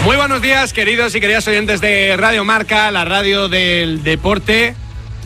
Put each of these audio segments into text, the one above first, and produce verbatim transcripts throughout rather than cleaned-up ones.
Muy buenos días, queridos y queridas oyentes de Radio Marca, la radio del deporte.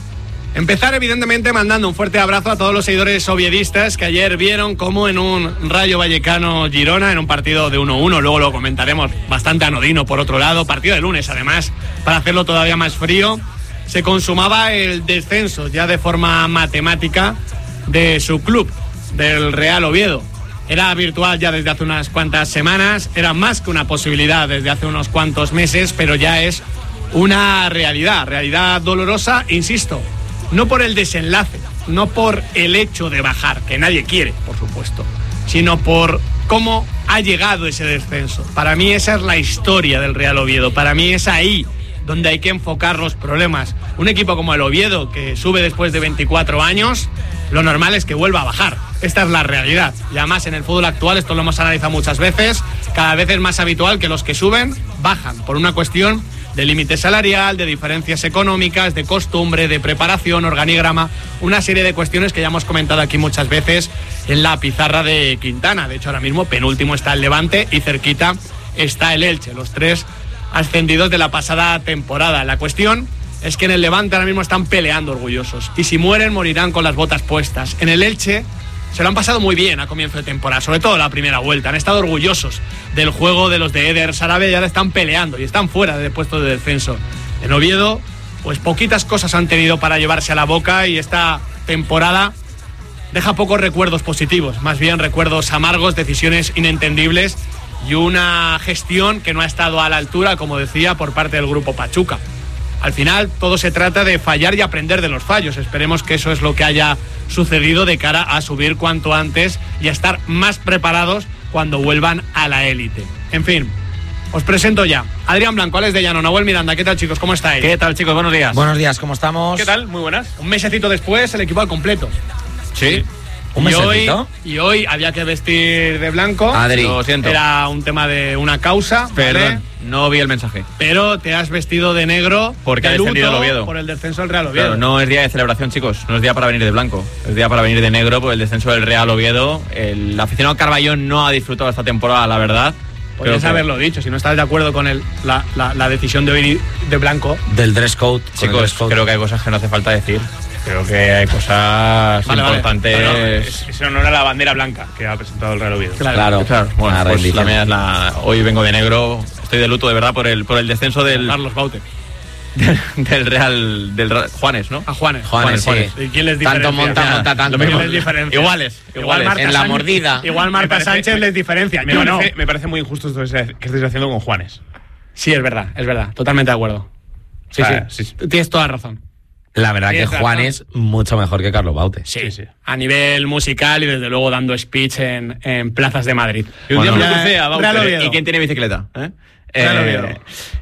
Empezar evidentemente mandando un fuerte abrazo a todos los seguidores oviedistas que ayer vieron cómo en un Rayo Vallecano Girona, en un partido de uno uno, luego lo comentaremos, bastante anodino por otro lado, partido de lunes además, para hacerlo todavía más frío, se consumaba el descenso ya de forma matemática de su club, del Real Oviedo. Era virtual ya desde hace unas cuantas semanas, era más que una posibilidad desde hace unos cuantos meses, pero ya es una realidad, realidad dolorosa, insisto, no por el desenlace, no por el hecho de bajar, que nadie quiere, por supuesto, sino por cómo ha llegado ese descenso. Para mí esa es la historia del Real Oviedo, para mí es ahí donde hay que enfocar los problemas. Un equipo como el Oviedo, que sube después de veinticuatro años, lo normal es que vuelva a bajar. Esta es la realidad. Y además en el fútbol actual, esto lo hemos analizado muchas veces, cada vez es más habitual que los que suben, bajan, por una cuestión de límite salarial, de diferencias económicas, de costumbre, de preparación, organigrama, una serie de cuestiones que ya hemos comentado aquí muchas veces en la pizarra de Quintana. De hecho, ahora mismo penúltimo está el Levante y cerquita está el Elche, los tres ascendidos de la pasada temporada. La cuestión es que en el Levante ahora mismo están peleando orgullosos y si mueren morirán con las botas puestas. En el Elche se lo han pasado muy bien a comienzo de temporada, sobre todo la primera vuelta, han estado orgullosos del juego de los de Eder Sarabia y ahora están peleando y están fuera del puesto de descenso. En Oviedo pues poquitas cosas han tenido para llevarse a la boca y esta temporada deja pocos recuerdos positivos, más bien recuerdos amargos, decisiones inentendibles y una gestión que no ha estado a la altura, como decía, por parte del grupo Pachuca. Al final todo se trata de fallar y aprender de los fallos. Esperemos que eso es lo que haya sucedido de cara a subir cuanto antes y a estar más preparados cuando vuelvan a la élite. En fin, os presento ya Adrián Blanco, Alex de Llano, Nahuel Miranda. ¿Qué tal, chicos? ¿Cómo estáis? ¿Qué tal, chicos? Buenos días. Buenos días, ¿cómo estamos? ¿Qué tal? Muy buenas. Un mesecito después, el equipo al completo. Sí. ¿Un mesecito? Y hoy, y hoy había que vestir de blanco. Adri, lo siento. Era un tema de una causa. Perdón, ¿vale? no vi el mensaje. Pero te has vestido de negro porque ha de descendido luto el Oviedo. Por el descenso del Real Oviedo. Claro, no es día de celebración, chicos. No es día para venir de blanco. Es día para venir de negro por el descenso del Real Oviedo. El aficionado Carballón no ha disfrutado esta temporada, la verdad. Podrías haberlo dicho, si no estás de acuerdo con el, la, la, la decisión de venir de blanco. Del dress code. Chicos, dress code. Creo que hay cosas que no hace falta decir. Creo que hay cosas vale, importantes. Vale. No, no, es, es en honor a la bandera blanca que ha presentado el Real Oviedo. Claro, claro. claro. Bueno, Una pues rendición. la mía es la... Hoy vengo de negro. Estoy de luto, de verdad, por el, por el descenso del... Carlos Baute. Del, del Real... Del Juanes, ¿no? A Juanes. Juanes, Juanes, sí. ¿Y quién les diferencia? Tanto monta, monta tanto. ¿Quién les diferencia? Iguales, Igual iguales. Marta En la Sánchez- mordida. Igual Marta Me parece- Sánchez me- les diferencia. Me Yo parece, no. me parece muy injusto esto que estáis haciendo con Juanes. Sí, es verdad, es verdad. Totalmente de acuerdo. Sí, O sea, sí. sí. Tienes toda razón. La verdad Sí, que es verdad. Juan es mucho mejor que Carlos Baute. Sí, sí. A nivel musical y desde luego dando speech en, en plazas de Madrid. Y un día Bueno, me lo crucé a Baute. Real Oviedo. ¿Y quién tiene bicicleta? ¿Eh? Real Eh, Oviedo.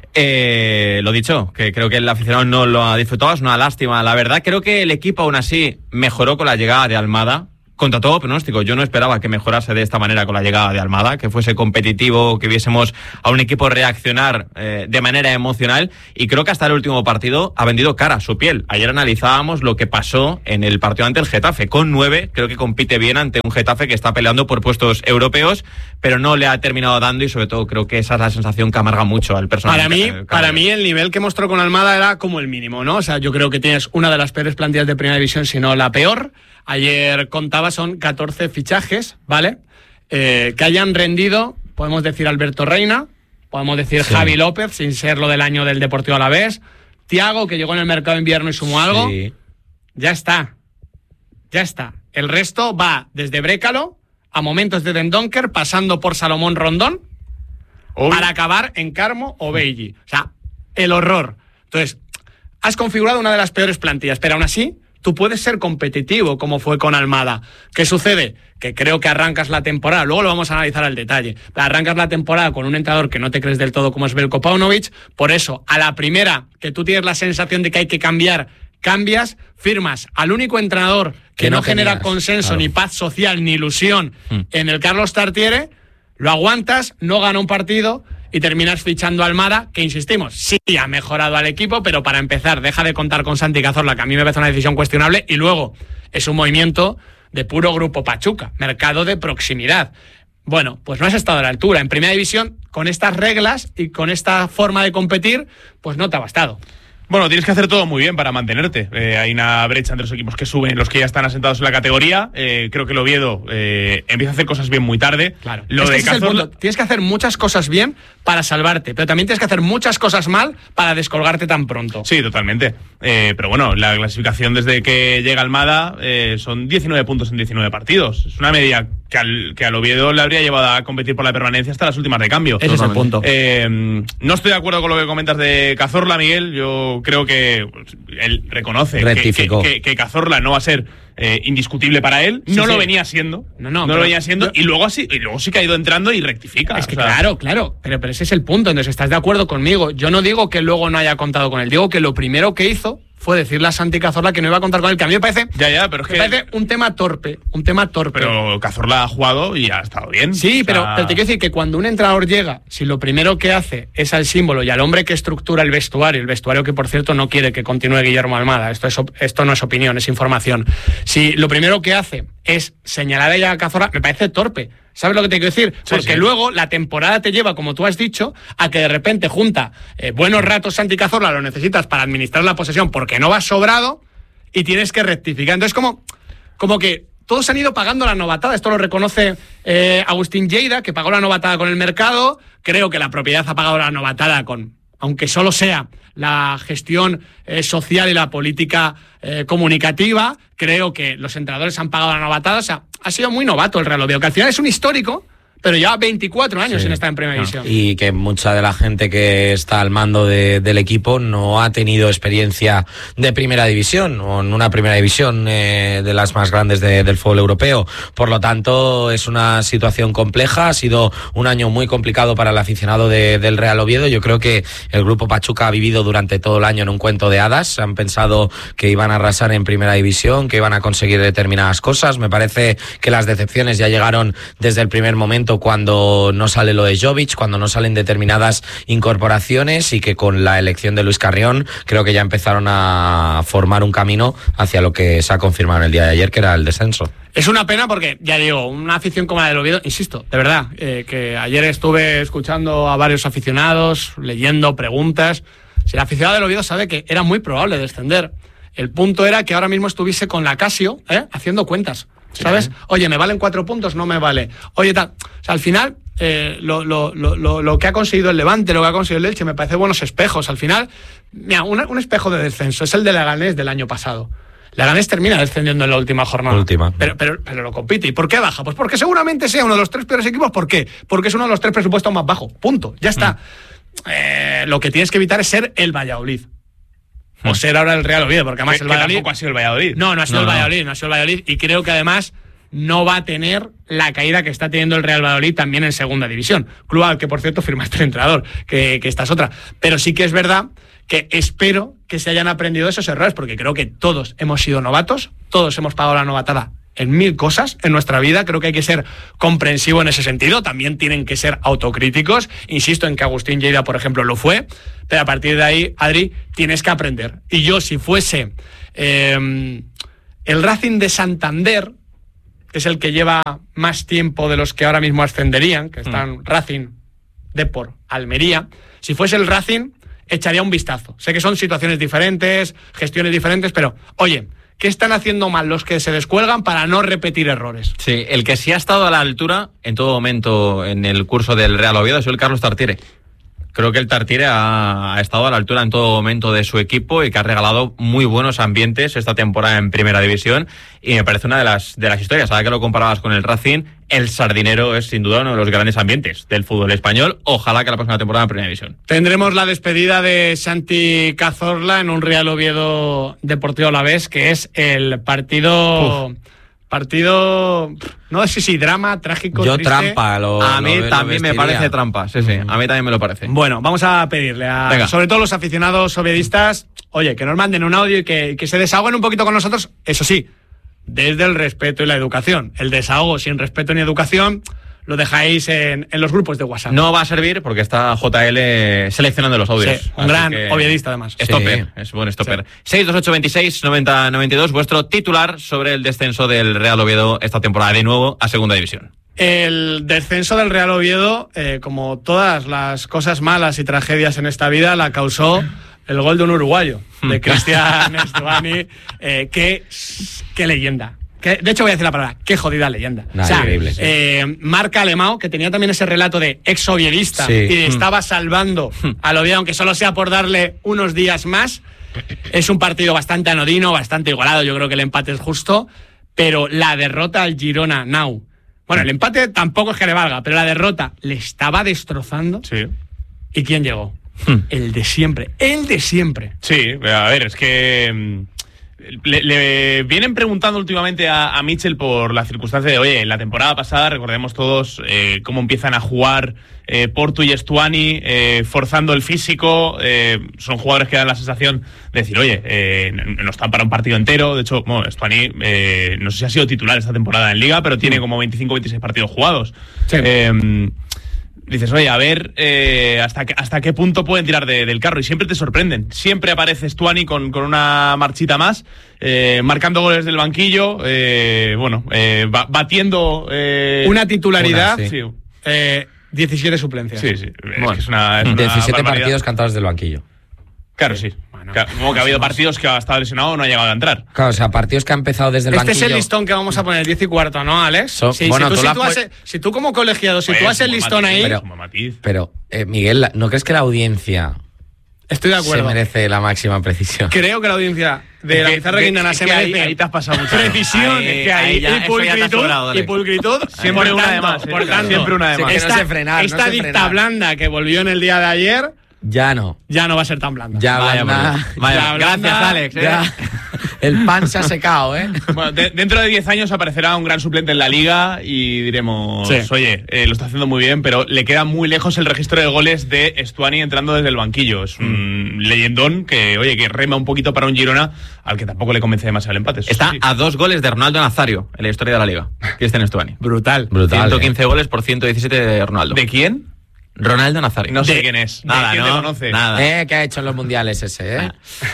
eh, lo dicho, que creo que el aficionado no lo ha disfrutado, es una lástima. La verdad, creo que el equipo aún así mejoró con la llegada de Almada. Contra todo pronóstico, yo no esperaba que mejorase de esta manera con la llegada de Almada, que fuese competitivo, que viésemos a un equipo reaccionar eh, de manera emocional, y creo que hasta el último partido ha vendido cara su piel. Ayer analizábamos lo que pasó en el partido ante el Getafe. Con nueve, creo que compite bien ante un Getafe que está peleando por puestos europeos, pero no le ha terminado dando, y sobre todo creo que esa es la sensación que amarga mucho al personal. Para mí, para mí el nivel que mostró con Almada era como el mínimo, ¿no? O sea, yo creo que tienes una de las peores plantillas de Primera División, si no la peor. Ayer contaba, son catorce fichajes, ¿vale? Eh, que hayan rendido, podemos decir Alberto Reina, podemos decir Sí. Javi López, sin ser lo del año del Deportivo Alavés, Thiago, que llegó en el mercado de invierno y sumó algo. Sí. Ya está. Ya está. El resto va desde Brécalo a momentos de Dendonker, pasando por Salomón Rondón, Hoy, para acabar en Carmo o Beigi. O sea, el horror. Entonces, has configurado una de las peores plantillas, pero aún así, tú puedes ser competitivo, como fue con Almada. ¿Qué sucede? Que creo que arrancas la temporada, luego lo vamos a analizar al detalle, arrancas la temporada con un entrenador que no te crees del todo como es Veljko Paunovic, por eso, a la primera que tú tienes la sensación de que hay que cambiar, cambias, firmas al único entrenador que, Que no, no genera tenías, consenso, claro. ni paz social, ni ilusión Mm. en el Carlos Tartiere, lo aguantas, no gana un partido y terminas fichando a Almada, que insistimos, sí ha mejorado al equipo, pero para empezar, deja de contar con Santi Cazorla, que a mí me parece una decisión cuestionable, y luego es un movimiento de puro grupo Pachuca, mercado de proximidad. Bueno, pues no has estado a la altura. En primera división, con estas reglas y con esta forma de competir, pues no te ha bastado. Bueno, tienes que hacer todo muy bien para mantenerte. Eh, hay una brecha entre los equipos que suben, los que ya están asentados en la categoría. Eh, creo que el Oviedo eh, empieza a hacer cosas bien muy tarde. Claro. Lo es que de ese es el Cazorla... punto. Tienes que hacer muchas cosas bien para salvarte, pero también tienes que hacer muchas cosas mal para descolgarte tan pronto. Sí, totalmente. Eh, pero bueno, la clasificación desde que llega Almada eh, son diecinueve puntos en diecinueve partidos. Es una media que al, que al Oviedo le habría llevado a competir por la permanencia hasta las últimas de cambio. Ese es el punto. Eh, no estoy de acuerdo con lo que comentas de Cazorla, Miguel. Yo creo que pues, él reconoce que, que, que, que Cazorla no va a ser eh, indiscutible para él. Sí, no sí. lo venía siendo. No, no, no lo venía siendo. Yo... Y luego así, y luego sí que ha ido entrando y rectifica. Es que o sea... claro, claro. Pero, pero ese es el punto. Entonces, ¿estás de acuerdo conmigo? Yo no digo que luego no haya contado con él. Digo que lo primero que hizo fue decirle a Santi Cazorla que no iba a contar con él, que a mí me parece, ya, ya, pero es me que... parece un tema torpe, un tema torpe. Pero Cazorla ha jugado y ha estado bien. Sí, o sea... pero, pero te quiero decir que cuando un entrenador llega, si lo primero que hace es al símbolo y al hombre que estructura el vestuario, el vestuario que por cierto no quiere que continúe Guillermo Almada, esto, es, esto no es opinión, es información, si lo primero que hace es señalar a ella a Cazorla, me parece torpe. ¿Sabes lo que te quiero decir? Sí, Porque sí. luego la temporada te lleva, como tú has dicho, a que de repente junta eh, buenos ratos Santi Cazorla, lo necesitas para administrar la posesión porque no vas sobrado y tienes que rectificar. Entonces, como, como que todos han ido pagando la novatada. Esto lo reconoce eh, Agustín Lleida, que pagó la novatada con el mercado. Creo que la propiedad ha pagado la novatada con, aunque solo sea la gestión eh, social y la política eh, comunicativa. Creo que los entrenadores han pagado la novatada. O sea, ha sido muy novato el Real Oviedo, que al final es un histórico, pero lleva veinticuatro años Sí. sin estar en Primera No. División. Y que mucha de la gente que está al mando de, del equipo no ha tenido experiencia de Primera División o en una Primera División eh, de las más grandes de, del fútbol europeo. Por lo tanto, es una situación compleja. Ha sido un año muy complicado para el aficionado de, del Real Oviedo. Yo creo que el grupo Pachuca ha vivido durante todo el año en un cuento de hadas. Han pensado que iban a arrasar en Primera División, que iban a conseguir determinadas cosas. Me parece que las decepciones ya llegaron desde el primer momento, cuando no sale lo de Jovic, cuando no salen determinadas incorporaciones, y que con la elección de Luis Carrión creo que ya empezaron a formar un camino hacia lo que se ha confirmado en el día de ayer, que era el descenso. Es una pena porque, ya digo, una afición como la del Oviedo, insisto, de verdad, eh, que ayer estuve escuchando a varios aficionados, leyendo preguntas. Si el aficionado del Oviedo sabe que era muy probable descender, el punto era que ahora mismo estuviese con la Casio, ¿eh? haciendo cuentas. ¿Sabes? Sí. Oye, ¿me valen cuatro puntos? No me vale. Oye, tal. O sea, al final, eh, lo, lo, lo, lo que ha conseguido el Levante, lo que ha conseguido el Elche, me parece buenos espejos. Al final, mira, un, un espejo de descenso es el de Leganés del año pasado. Leganés termina descendiendo en la última jornada. Última. Pero, pero, pero lo compite. ¿Y por qué baja? Pues porque seguramente sea uno de los tres peores equipos. ¿Por qué? Porque es uno de los tres presupuestos más bajos. Punto. Ya está. Mm. Eh, lo que tienes que evitar es ser el Valladolid. O ser ahora el Real Oviedo, porque además que, el Valladolid... Que tampoco ha sido el Valladolid. No, no ha sido no, el Valladolid, no. no ha sido el Valladolid. Y creo que además no va a tener la caída que está teniendo el Real Valladolid también en segunda división. Club al que, por cierto, firmaste el entrenador, que, que esta es otra. Pero sí que es verdad que espero que se hayan aprendido de esos errores, porque creo que todos hemos sido novatos, todos hemos pagado la novatada en mil cosas en nuestra vida. Creo que hay que ser comprensivo en ese sentido. También tienen que ser autocríticos. Insisto en que Agustín Lleida, por ejemplo, lo fue. Pero a partir de ahí, Adri, tienes que aprender. Y yo, si fuese eh, el Racing de Santander, que es el que lleva más tiempo de los que ahora mismo ascenderían, que están mm. Racing, Depor, Almería, si fuese el Racing, echaría un vistazo. Sé que son situaciones diferentes, gestiones diferentes, pero, oye, ¿qué están haciendo mal los que se descuelgan para no repetir errores? Sí, el que sí ha estado a la altura en todo momento en el curso del Real Oviedo es el Carlos Tartiere. Creo que el Tartiere ha, ha estado a la altura en todo momento de su equipo y que ha regalado muy buenos ambientes esta temporada en Primera División, y me parece una de las, de las historias. Ahora que lo comparabas con el Racing, el Sardinero es sin duda uno de los grandes ambientes del fútbol español. Ojalá que la próxima temporada en Primera División. Tendremos la despedida de Santi Cazorla en un Real Oviedo Deportivo Alavés, que es el partido... Uf. Partido, no sé si drama, trágico, Yo triste. trampa, lo, a mí lo, también lo me parece trampa, sí, sí, mm. a mí también me lo parece. Bueno, vamos a pedirle a, Venga. sobre todo los aficionados oviedistas, oye, que nos manden un audio y que, que se desahoguen un poquito con nosotros, eso sí, desde el respeto y la educación. El desahogo sin respeto ni educación lo dejáis en, en los grupos de WhatsApp. No va a servir porque está J L seleccionando los audios. Sí, un gran oviedista además. Stopper, sí. es buen stopper. Sí. seis dos ocho veintiséis noventa noventa y dos, vuestro titular sobre el descenso del Real Oviedo esta temporada de nuevo a Segunda División. El descenso del Real Oviedo, eh, como todas las cosas malas y tragedias en esta vida, la causó el gol de un uruguayo, de Cristian Stuani. Eh, qué, qué leyenda. Que, de hecho, voy a decir la palabra, qué jodida leyenda. Nah, o sea, increíble, sí. eh, Marca Alemão, que tenía también ese relato de ex-oviedista Sí. y estaba salvando al Oviedo, aunque solo sea por darle unos días más. Es un partido bastante anodino, bastante igualado. Yo creo que el empate es justo, pero la derrota al Girona Now. Bueno, el empate tampoco es que le valga, pero la derrota le estaba destrozando. Sí. ¿Y quién llegó? El de siempre. El de siempre. Sí, a ver, es que mm, le, le vienen preguntando últimamente a, a Mitchell por la circunstancia de, oye, en la temporada pasada, recordemos todos eh, cómo empiezan a jugar eh, Portu y Stuani, eh, forzando el físico. Eh, son jugadores que dan la sensación de decir, oye, eh, no están para un partido entero. De hecho, bueno, Stuani, eh, no sé si ha sido titular esta temporada en Liga, pero tiene como veinticinco o veintiséis partidos jugados. Sí. Eh, Dices, oye, a ver eh, hasta, qué, hasta qué punto pueden tirar de, del carro. Y siempre te sorprenden. Siempre aparece Stuani con, con una marchita más, eh, marcando goles del banquillo, eh, bueno, eh, batiendo... Eh, una titularidad, una, sí. eh, diecisiete suplencias. Sí, sí. Bueno. Es que es una, es una diecisiete barbaridad. partidos cantados del banquillo. Claro, sí. Bueno, Claro, como que ha habido partidos que ha estado lesionado o no ha llegado a entrar. Claro, o sea, partidos que han empezado desde el Este banquillo. es el listón que vamos a poner, diez y cuarto, ¿no, Alex? So- Sí, bueno, si, tú, tú si, lo tú has haces- si tú como colegiado, si Pues, tú haces el como listón matiz, ahí, pero- como matiz. Pero, eh, Miguel, ¿no crees que la audiencia estoy de se acuerdo. merece la máxima precisión? Creo que la audiencia de Es la que- pizarra es guindana que se ahí- merece ahí te has pasado mucho. precisión Ahí- es que hay, ahí ya- y eso ya te ha pulcritud, sobrado, y Alex. pulcritud. Siempre Por una tanto, de más, ¿eh? Por tanto, Siempre una de Sí, más. que no esta, sé frenar, no esta sé dicta frenar. blanda que volvió en el día de ayer Ya no. ya no va a ser tan blanda. Ya Vaya, blanda- por Dios. Vaya, ya gracias, blanda, Alex. ¿eh? ya. El pan se ha secado, ¿eh? Bueno, de- dentro de diez años aparecerá un gran suplente en la Liga y diremos, Sí. oye, eh, lo está haciendo muy bien, pero le queda muy lejos el registro de goles de Stuani entrando desde el banquillo. Es un leyendón que, oye, que rema un poquito para un Girona al que tampoco le convence demasiado el empate. Eso Está sí. a dos goles de Ronaldo Nazario en la historia de la Liga. Cristian Stuani. Brutal. Brutal. ciento ¿eh? quince goles por ciento diecisiete de Ronaldo. ¿De quién? Ronaldo Nazario. No sé De- quién es. ¿De Nada, quién ¿no? te conoce? Nada. ¿Eh? ¿Qué ha hecho en los mundiales ese, eh?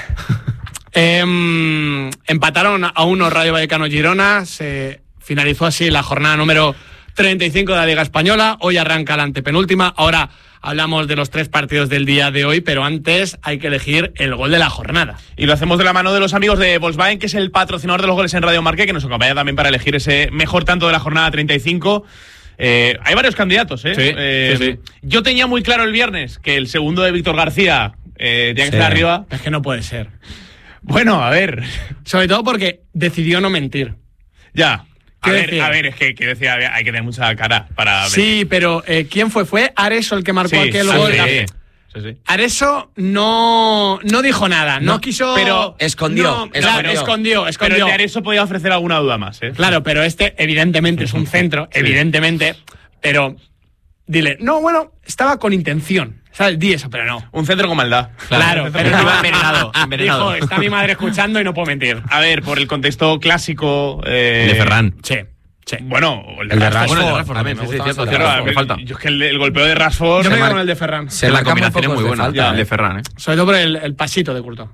Em, empataron a uno Rayo Vallecano Girona. Se finalizó así la jornada número treinta y cinco de la Liga Española. Hoy arranca la antepenúltima. Ahora hablamos de los tres partidos del día de hoy, pero antes hay que elegir el gol de la jornada. Y lo hacemos de la mano de los amigos de Volkswagen, que es el patrocinador de los goles en Radio Marca, que nos acompaña también para elegir ese mejor tanto de la jornada treinta y cinco. Eh, hay varios candidatos, ¿eh? Sí, Eh, sí, sí. Yo tenía muy claro el viernes que el segundo de Víctor García eh, tenía que Sí. estar arriba. Es que no puede ser. Bueno, a ver. Sobre todo porque decidió no mentir. Ya. A ¿Qué ver, decía? a ver, es que, que decía, hay que tener mucha cara para... Sí, pero eh, ¿quién fue? ¿Fue Areso el que marcó Sí, aquel sí, gol? sí. Sí, sí. Areso no, no dijo nada, no, No, quiso... pero escondió, No, claro, escondió. escondió, Pero escondió. el de Areso podía ofrecer alguna duda más, ¿eh? Claro, pero este evidentemente es un centro, evidentemente, pero dile, no, bueno, estaba con intención, ¿sabes? Di eso, pero no. Un centro con maldad. Claro, pero no. Iba envenenado, envenenado. Dijo, está mi madre escuchando y no puedo mentir. A ver, por el contexto clásico... eh, De Ferran. Sí, sí. Bueno, el de, El de Rashford. Bueno, el de Rashford, Rashford a mí también. me Sí, sí, gusta cierto, más el de cierto, Claro, me el- falta. Yo es que el, el golpeo de Rashford... Yo me se quedo mar- con el de Ferran, Se La marcan muy combinación es pocos muy de buena. falta, El ¿eh? de Ferran, ¿eh? sobre todo por el, el pasito de Courtois.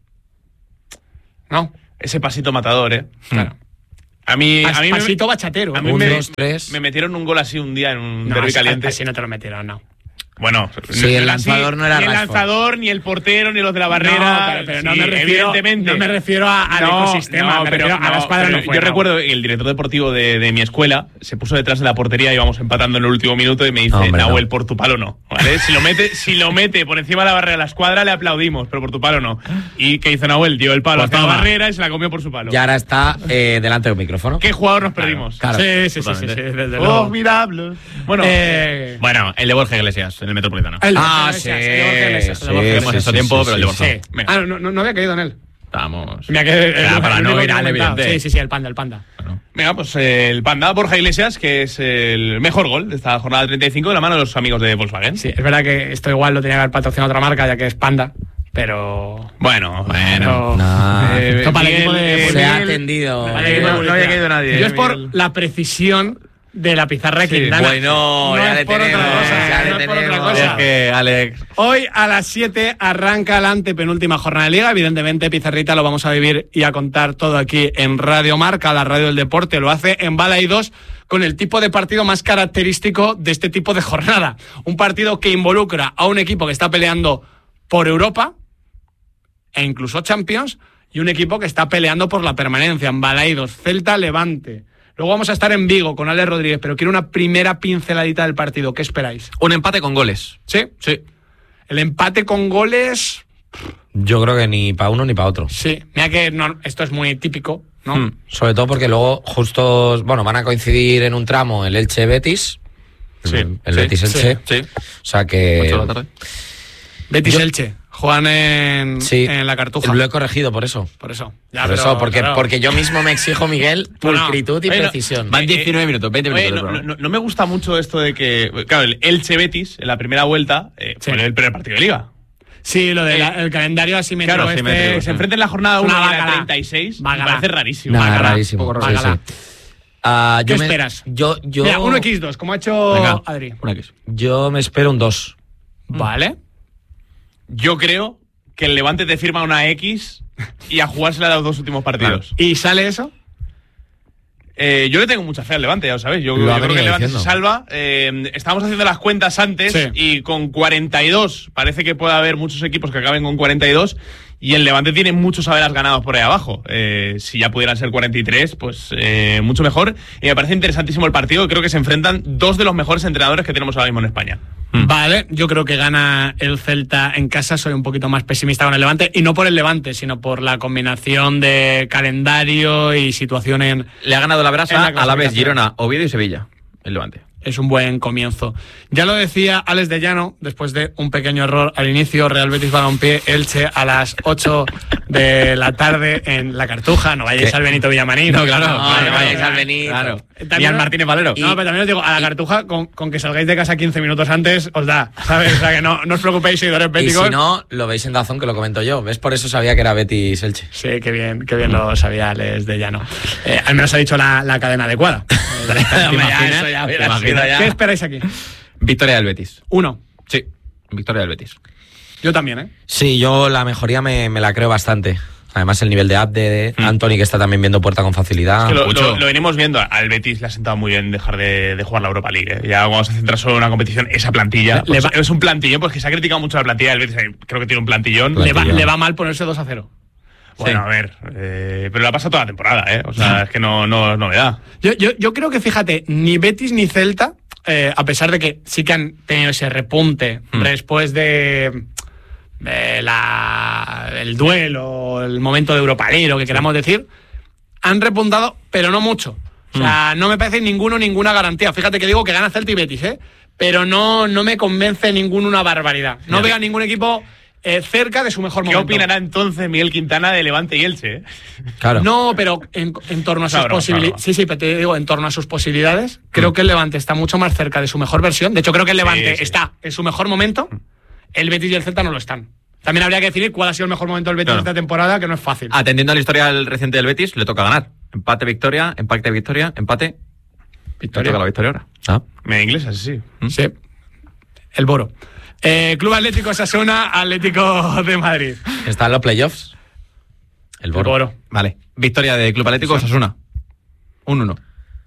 ¿No? Ese pasito matador, ¿eh? Claro. A mí, a mí me- pasito bachatero. a mí Un, me, dos, tres. me metieron un gol así un día en un No, derbi así- caliente. así no te lo metieron, no. Bueno, Sí, no- el no lanzador así, no era ni el Rashford. lanzador, ni el portero, ni los de la barrera. No, pero, pero no, Sí, me refiero, evidentemente. no me refiero a- al No, ecosistema, no, me pero- refiero a la no, escuadra. pero No fue, yo no. recuerdo que el director deportivo de, de mi escuela se puso detrás de la portería, íbamos empatando en el último minuto y me dice, Hombre, Nahuel, no. por tu palo no. ¿Vale? Si lo mete, si lo mete por encima de la barrera de la escuadra, le aplaudimos, pero por tu palo no. ¿Y qué hizo Nahuel? Dio el palo Pues hasta la toma. barrera y se la comió por su palo. Y ahora está eh, delante del micrófono. ¿Qué jugador nos perdimos? Claro. Sí, sí, sí, sí, sí, Totalmente. desde Oh, luego. mirables. Bueno, Eh, Bueno, el de Borja Iglesias, en el Metropolitano. el de Ah, Borja sí, Iglesias, el de Borja Iglesias, el de Borja sí, Iglesias. Hemos sí, hecho sí, tiempo, sí, pero el de sí, Borja. Sí. Venga. Ah, no, no, no había caído en él. Estamos. Mira que el- Era el- para el no único ir al comentado. evidente. Sí, sí, sí, el panda, el panda. venga, pues eh, el Panda Borja Iglesias, que es el mejor gol de esta jornada treinta y cinco de la mano de los amigos de Volkswagen. Sí, es verdad que esto igual lo tenía que haber patrocinado otra marca, ya que es Panda, pero... Bueno, Bueno. pero- No. Eh, Esto para el Miguel, equipo de... eh, Se ha Miguel- atendido. Vale, Eh, equipo de no, no había caído nadie. Yo eh, es por Miguel. la precisión de la pizarra de Sí, Quintana. Bueno, no ya es le por tenemos, otra cosa, ya no le es por otra tenemos. cosa. Es que, Alex... Hoy a las siete arranca la antepenúltima jornada de Liga. Evidentemente, Pizarrita lo vamos a vivir y a contar todo aquí en Radio Marca, la radio del deporte. Lo hace en Bala y dos con el tipo de partido más característico de este tipo de jornada. Un partido que involucra a un equipo que está peleando por Europa e incluso Champions y un equipo que está peleando por la permanencia. En Bala y dos, Celta Levante. Luego vamos a estar en Vigo con Alex Rodríguez, pero quiero una primera pinceladita del partido. ¿Qué esperáis? Un empate con goles. ¿Sí? Sí. El empate con goles... Yo creo que ni para uno ni para otro. Sí, mira que no, esto es muy típico, ¿no? Hmm. Sobre todo porque luego justo, bueno, van a coincidir en un tramo el Elche-Betis. Sí, el el sí, Betis-Elche. Sí. O sea que... ocho de la tarde. Betis-Elche. Juegan en, Sí, en la Cartuja. lo he corregido por eso. Por eso. Ya, por pero, eso, porque, claro. porque yo mismo me exijo, Miguel, Bueno, pulcritud y oye, no, precisión. Van Eh, diecinueve minutos, veinte Oye, minutos. no, del no, programa. no- no me gusta mucho esto de que, claro, el Elche Betis en la primera vuelta eh, Sí. fue el primer partido de Liga. Sí, lo del Eh, calendario asimétrico Claro, este... asimétrico, que sí. se enfrenten en la jornada Una uno y en la bacala. treinta y seis, me Bacala. parece rarísimo. Nada, Bacala. rarísimo. Poco Sí, bacala. sí. Ah, ¿Qué yo me- esperas? yo, yo, Mira, uno equis dos, como ha hecho Venga, Adri. una X. yo me espero un dos. Vale. Yo creo que el Levante te firma una X y a jugársela los dos últimos partidos. ¿Y sale eso? Eh, yo le tengo mucha fe al Levante, ya lo sabéis. Yo, Lo yo ha creo que el venido Levante diciendo. se salva. Eh, estábamos haciendo las cuentas antes Sí. y con cuarenta y dos parece que puede haber muchos equipos que acaben con cuarenta y dos y el Levante tiene muchos haberes ganados por ahí abajo. Eh, si ya pudieran ser cuarenta y tres, pues eh, mucho mejor. Y me parece interesantísimo el partido. Creo que se enfrentan dos de los mejores entrenadores que tenemos ahora mismo en España. Vale, yo creo que gana el Celta en casa. Soy un poquito más pesimista con el Levante. Y no por el Levante, sino por la combinación de calendario y situación en... Le ha ganado la brasa En la a la vez clasificación. Girona, Oviedo y Sevilla. El Levante. Es un buen comienzo. Ya lo decía Alex de Llano, después de un pequeño error al inicio, Real Betis Balompié, Elche a las ocho de la tarde en la Cartuja. No vayáis ¿Qué? al Benito Villamarín. No, claro, no, no, no vayáis no, al Benito. claro. Ni También- al Martínez Valero. No, pero también os digo, a la Cartuja, con, con que salgáis de casa quince minutos antes, os da, ¿sabes? O sea, que no, no os preocupéis, seguidores Y béticos. si no, lo veis en Dazón, que lo comento yo. ¿Ves? Por eso sabía que era Betis Elche. Sí, qué bien, qué bien lo sabía Alex de Llano. Eh, al menos ha dicho la, la cadena adecuada. Hombre, ya, eso ya hubiera ¿Te sido imaginas? ya. ¿Qué esperáis aquí? Victoria del Betis. Uno. Sí, victoria del Betis. Yo también, ¿eh? Sí, yo la mejoría me, me la creo bastante. Además, el nivel de app de Mm. Anthony, que está también viendo puerta con facilidad. Es que lo, mucho. lo- lo venimos viendo. Al Betis le ha sentado muy bien dejar de, de jugar la Europa League. ¿eh? Ya vamos a centrar solo en una competición. Esa plantilla. Le pues va- es un plantillón, porque se ha criticado mucho la plantilla del Betis. eh, Creo que tiene un plantillón. Plantillón. Le va, le va mal ponerse dos a cero. Bueno, Sí. a ver. eh, pero la ha pasado toda la temporada, ¿eh? O sea, es que no, no es novedad. Yo, yo, yo creo que, fíjate, ni Betis ni Celta, eh, a pesar de que sí que han tenido ese repunte Hmm. después de, de la, el duelo, el momento de Europa League, o que queramos decir, han repuntado, pero no mucho. O sea, no me parece ninguno ninguna garantía. Fíjate que digo que gana Celta y Betis, ¿eh? Pero no, no me convence ninguno una barbaridad. No Ya. veo a ningún equipo eh, cerca de su mejor ¿Qué momento. opinará entonces Miguel Quintana de Levante y Elche? eh? Claro. No, pero en, en torno a sus Una broma, posibilidades. una broma. Sí, sí, pero te digo, en torno a sus posibilidades, creo que el Levante está mucho más cerca de su mejor versión. De hecho, creo que el Levante sí. está en su mejor momento. El Betis y el Celta no lo están. También habría que definir cuál ha sido el mejor momento del Betis Claro. esta temporada, que no es fácil. Atendiendo al historial reciente del Betis, le toca ganar. Empate, victoria, empate, victoria, empate. Victoria. Le toca la victoria ahora. Ah. Me inglés, así sí. Sí. El Boro. Eh, Club Atlético Osasuna, Atlético de Madrid. ¿Están los playoffs? El El Boro. Boro. Vale. Victoria de Club Atlético Osasuna. un uno.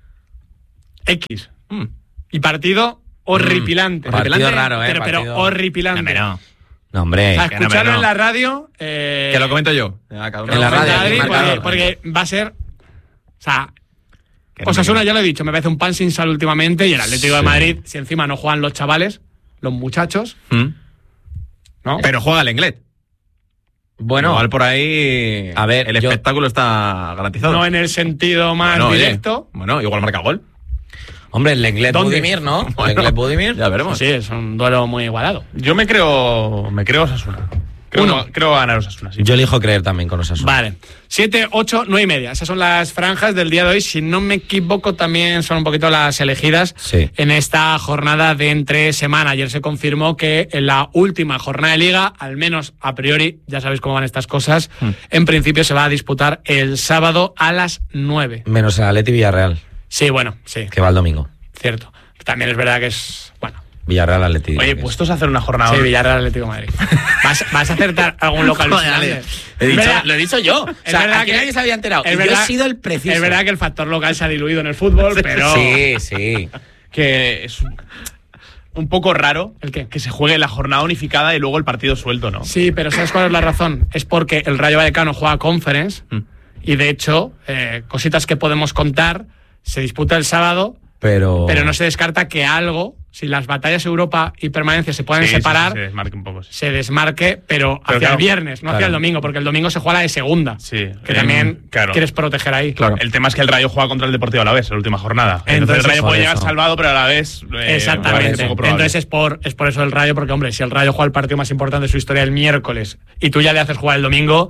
X. Mm. Y partido horripilante. Mm. Partido Horripilante, raro, ¿eh? Pero, pero Partido- horripilante. Hombre, no. No, hombre. O sea, que no, escucharlo pero no. en la radio. eh, Que lo comento yo. Ya, cada uno En la lo radio, comenta. aquí Adri, marcador. porque, porque va a ser. O sea, Que no me Osasuna, quedo. ya lo he dicho, me parece un pan sin sal últimamente. Y el Atlético de Sí. Madrid, si encima no juegan los chavales, los muchachos, Mm. ¿no? Pero juega el Englet. Bueno, Igual por ahí. A ver, el yo- espectáculo está garantizado. No en el sentido más Bueno, oye, directo. bueno, igual marca gol. hombre, el Lenglet ¿Dónde? Budimir, ¿no? El Bueno, Lenglet Budimir. Ya veremos. Sí, es un duelo muy igualado. Yo me creo. Me creo Osasuna. Creo, Uno. creo ganar Osasuna, sí. Yo elijo creer también con Osasuna. Vale. siete, ocho, nueve y media. Esas son las franjas del día de hoy. Si no me equivoco, también son un poquito las elegidas Sí. en esta jornada de entre semana. Ayer se confirmó que en la última jornada de liga, al menos a priori, ya sabéis cómo van estas cosas, en principio se va a disputar el sábado a las nueve. Menos el Atleti Villarreal, Sí, bueno, sí. que va el domingo. cierto. También es verdad que es, bueno... Villarreal Atlético. Oye, puestos a hacer una jornada. Sí, Villarreal Atlético de Madrid. ¿Vas, vas a acertar algún local? Joder, he dicho, lo he dicho yo. O sea, verdad aquí que nadie se había enterado. Es Y verdad, yo he sido el preciso. Es verdad que el factor local se ha diluido en el fútbol, pero... Sí, sí. Que es un poco raro ¿El qué? que se juegue la jornada unificada y luego el partido suelto, ¿no? Sí, pero ¿sabes cuál es la razón? Es porque el Rayo Vallecano juega Conference mm. y, de hecho, eh, cositas que podemos contar, se disputa el sábado, pero... pero no se descarta que algo... Si las batallas Europa y permanencia se pueden sí, separar, sí, sí, se desmarque un poco. Sí. Se desmarque, pero, pero hacia claro, el viernes, no claro. hacia el domingo, porque el domingo se juega la de segunda. Sí, que eh, también claro. quieres proteger ahí. Claro. El tema es que el Rayo juega contra el Deportivo Alavés en la última jornada. Entonces, Entonces el Rayo puede llegar salvado, pero a la vez. Eh, Exactamente. Entonces es por, es por eso el Rayo, porque, hombre, si el Rayo juega el partido más importante de su historia el miércoles y tú ya le haces jugar el domingo,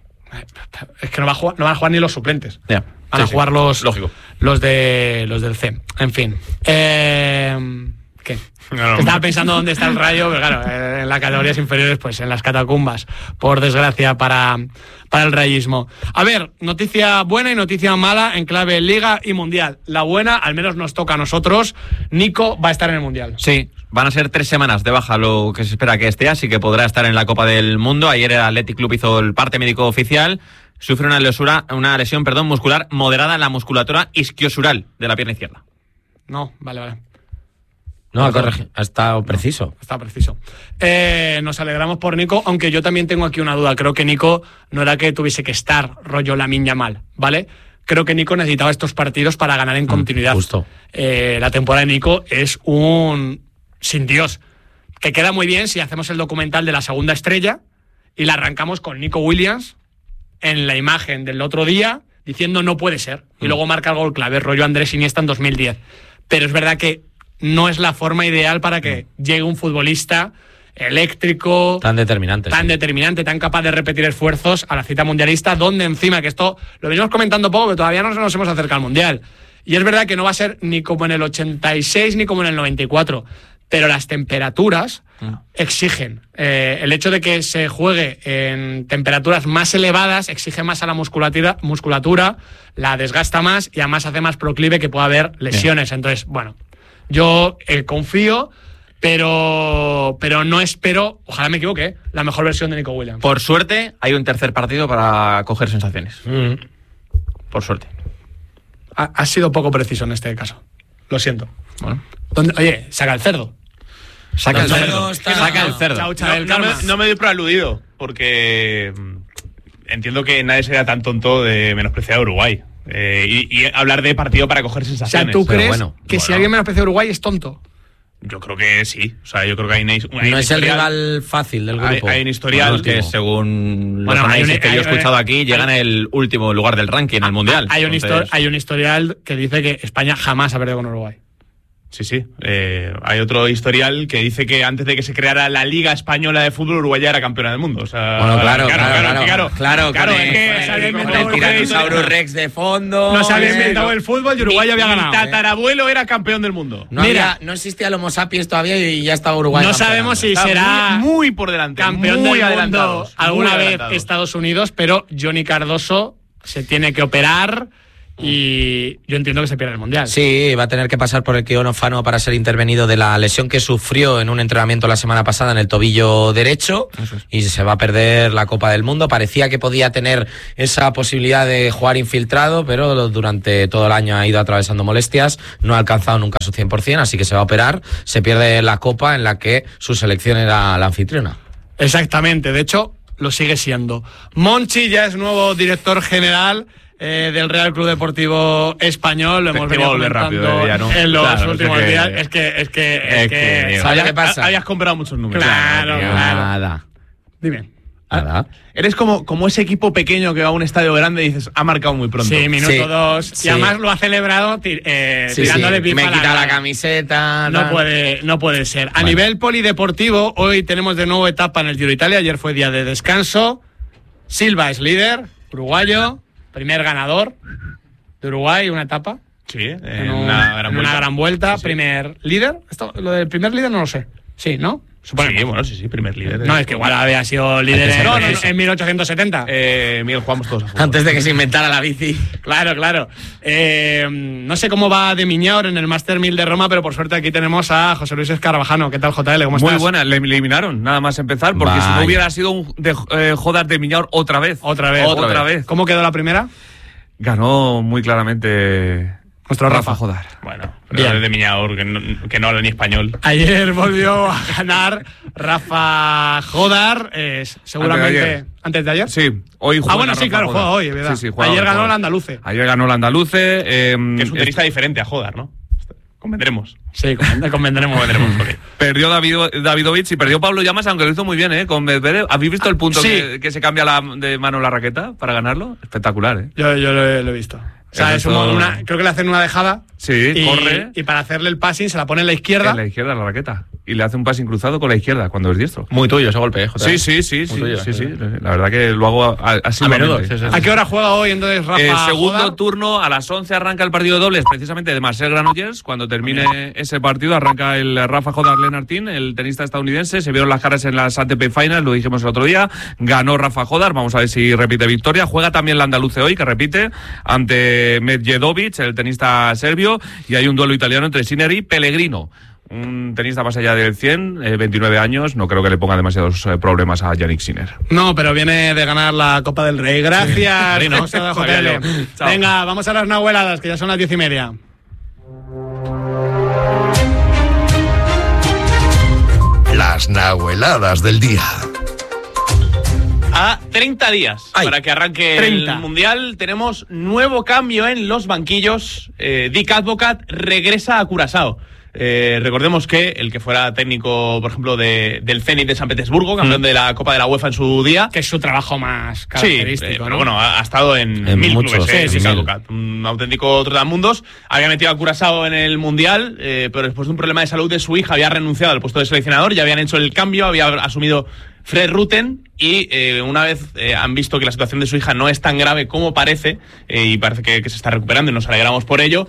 es que no, va a jugar, no van a jugar ni los suplentes. Yeah. Van sí, a jugar sí. los, Lógico. los, de, los del C. En fin. Eh, ¿Qué? No, no, Estaba pensando dónde está el Rayo, pero claro, en las categorías inferiores, pues en las catacumbas, por desgracia para, para el rayismo. A ver, noticia buena y noticia mala en clave Liga y Mundial. La buena, al menos nos toca a nosotros, Nico va a estar en el Mundial. Sí, van a ser tres semanas de baja lo que se espera que esté, así que podrá estar en la Copa del Mundo. Ayer el Athletic Club hizo el parte médico oficial, sufre una lesura, una lesión perdón, muscular moderada en la musculatura isquiosural de la pierna izquierda. No, vale, vale. No, ha, corregi- ha estado preciso. No, está preciso. Eh, nos alegramos por Nico, aunque yo también tengo aquí una duda. Creo que Nico no era que tuviese que estar rollo Lamine Yamal, ¿vale? Creo que Nico necesitaba estos partidos para ganar en continuidad. Mm, justo. Eh, la temporada de Nico es un sin Dios, que queda muy bien si hacemos el documental de la segunda estrella y la arrancamos con Nico Williams en la imagen del otro día diciendo no puede ser. Y mm. luego marca el gol clave, rollo Andrés Iniesta en dos mil diez. Pero es verdad que no es la forma ideal para que llegue un futbolista eléctrico, tan determinante, tan sí. determinante, tan capaz de repetir esfuerzos a la cita mundialista, donde encima, que esto lo venimos comentando poco, pero todavía no nos hemos acercado al Mundial. Y es verdad que no va a ser ni como en el ochenta y seis ni como en el noventa y cuatro, pero las temperaturas no. exigen. Eh, el hecho de que se juegue en temperaturas más elevadas exige más a la musculatura, musculatura la desgasta más y además hace más proclive que pueda haber lesiones. Bien. Entonces, bueno... Yo eh, confío, pero, pero no espero, ojalá me equivoque, la mejor versión de Nico Williams. Por suerte, hay un tercer partido para coger sensaciones. Mm. Por suerte. Ha, has sido poco preciso en este caso. Lo siento. Bueno. ¿Dónde, oye, saca el cerdo. Saca no, el cerdo. No, está, saca no, el cerdo. Chaucha no, del no, karma. me, no me doy por aludido, porque entiendo que nadie sería tan tonto de menospreciar a Uruguay. Eh, y, y hablar de partido para coger sensaciones. O sea, ¿tú crees bueno, que bueno, si alguien menosprecia a Uruguay es tonto? Yo creo que sí. O sea, yo creo que hay, hay no un es historial, el rival fácil del grupo. Hay, hay un historial bueno, que según los bueno, análisis un, que yo he escuchado hay, aquí, llegan en el último lugar del ranking en el Mundial. Hay un, Entonces... histori- hay un historial que dice que España jamás ha perdido con Uruguay. Sí, sí. Eh, hay otro historial que dice que antes de que se creara la Liga Española de Fútbol, Uruguay ya era campeona del mundo. O sea, bueno, claro, claro, claro. claro, claro, claro, claro con es el, que con se había el, inventado con el Tyrannosaurus Rex de fondo. No se había eh, inventado el fútbol y Uruguay mi, había ganado. Mi tatarabuelo era campeón del mundo. No, Mira, había, no existía el Homo sapiens todavía y ya estaba Uruguay. No campeón. sabemos si Está será muy, muy por delante, campeón muy del mundo adelantados, alguna muy vez adelantados. Estados Unidos, pero Johnny Cardoso se tiene que operar y yo entiendo que se pierde el Mundial. Sí, va a tener que pasar por el quirófano para ser intervenido de la lesión que sufrió en un entrenamiento la semana pasada en el tobillo derecho es. y se va a perder la Copa del Mundo. Parecía que podía tener esa posibilidad de jugar infiltrado, pero durante todo el año ha ido atravesando molestias, no ha alcanzado nunca su cien por ciento, así que se va a operar, se pierde la Copa en la que su selección era la anfitriona. Exactamente, de hecho lo sigue siendo. Monchi ya es nuevo director general Eh, del Real Club Deportivo Español, lo hemos venido comentando rápido, ¿no? en los claro, últimos es que, días. Es que, es que, es, es que, que ¿sabes qué pasa? Habías comprado muchos números. Claro, Tío, claro. Nada. Dime. Nada. Eres como, como ese equipo pequeño que va a un estadio grande y dices, ha marcado muy pronto. Sí, minuto Sí, dos. sí. Y además lo ha celebrado tir, eh, Sí, tirándole sí. pipa Me a he quitado la cara. camiseta. No tal. puede, no puede ser. A Bueno. nivel polideportivo, hoy tenemos de nuevo etapa en el Giro de Italia. Ayer fue día de descanso. Silva es líder, uruguayo, primer ganador de Uruguay, una etapa. Sí, en En un- una gran en vuelta. una gran vuelta, Sí, sí. primer líder. Esto, lo del primer líder no lo sé. Sí, ¿no? Suponemos. Sí, bueno, sí, sí, primer líder. No, es que igual había sido líder en, no, no, no. en mil ochocientos setenta. Eh, Miguel, jugamos todos a fútbol. Antes de que se inventara la bici. Claro, claro. Eh, no sé cómo va de Miñaur en el Master mil de Roma, pero por suerte aquí tenemos a José Luis Escarabajano. ¿Qué tal, J L? ¿Cómo Muy estás? buena, le eliminaron, nada más empezar, porque Vaya. si no hubiera sido un de, eh, Jodar de Miñaur otra vez. Otra vez. Otra, Otra vez. ¿Cómo quedó la primera? Ganó muy claramente Nuestro Rafa. Jodar. Bueno, pero Bien. de Miñaur, que no, que no habla ni español. Ayer volvió a ganar Rafa Jodar, eh, seguramente Antes de ayer. antes de ayer. Sí, hoy juega Ah, bueno, sí, Rafa claro, Jodar. juega hoy, ¿verdad? Sí, sí, juega Ayer hoy, ganó juega el hoy. Andaluce. Ayer ganó el Andaluce. Eh, Que es un es- tenista diferente a Jodar, ¿no? Convendremos. Sí, convend- convendremos. Convendremos, ok. Perdió David, Davidovich y perdió Pablo Llamas, aunque lo hizo muy bien, ¿eh? Con Medvedev. ¿Habéis visto el punto Sí. que, que se cambia la, de mano la raqueta para ganarlo? Espectacular, ¿eh? Yo, yo lo, he, lo he visto. O sea, El es resto- un- una, creo que le hacen una dejada. Sí, y, corre. Y para hacerle el passing se la pone en la izquierda. En la izquierda la raqueta. Y le hace un passing cruzado con la izquierda cuando es diestro. Muy tuyo ese golpe, ¿eh, Jota? Sí, sí, sí, Muy sí, tuyo, sí, sí. sí. La verdad que lo hago a- a- así A menudo, sí, sí. ¿A qué hora juega hoy entonces Rafa? Eh, segundo Jodar? turno, a las once arranca el partido de dobles, precisamente de Marcel Granollers. Cuando termine ese partido, arranca el Rafa Jodar Lennartin, el tenista estadounidense. Se vieron las caras en las A T P Finals, lo dijimos el otro día. Ganó Rafa Jodar, vamos a ver si repite victoria. Juega también el andaluce hoy, que repite, ante Medjedovic, el tenista serbio. Y hay un duelo italiano entre Sinner y Pellegrino. Un tenista más allá del cien, eh, veintinueve años, no creo que le ponga demasiados eh, problemas a Yannick Sinner. No, pero viene de ganar la Copa del Rey. Gracias, Sí. José J L. Chao. Venga, vamos a las nahueladas, que ya son las diez y media. Las nahueladas del día. A treinta días Ay, para que arranque treinta. el Mundial, tenemos nuevo cambio en los banquillos. Eh, Dick Advocat regresa a Curazao. Eh, recordemos que el que fuera técnico, por ejemplo, de, del Zenit de San Petersburgo, campeón Mm. de la Copa de la UEFA en su día. Que es su trabajo más Sí, característico, eh, pero ¿no? bueno, ha, ha estado en, En mil muchos, clubes, eh, sí, Dick sí, Advocat. Un auténtico trotamundos. Había metido a Curazao en el Mundial, eh, pero después de un problema de salud de su hija había renunciado al puesto de seleccionador, ya habían hecho el cambio, había asumido Fred Rutten y eh, una vez eh, han visto que la situación de su hija no es tan grave como parece, eh, y parece que, que se está recuperando y nos alegramos por ello,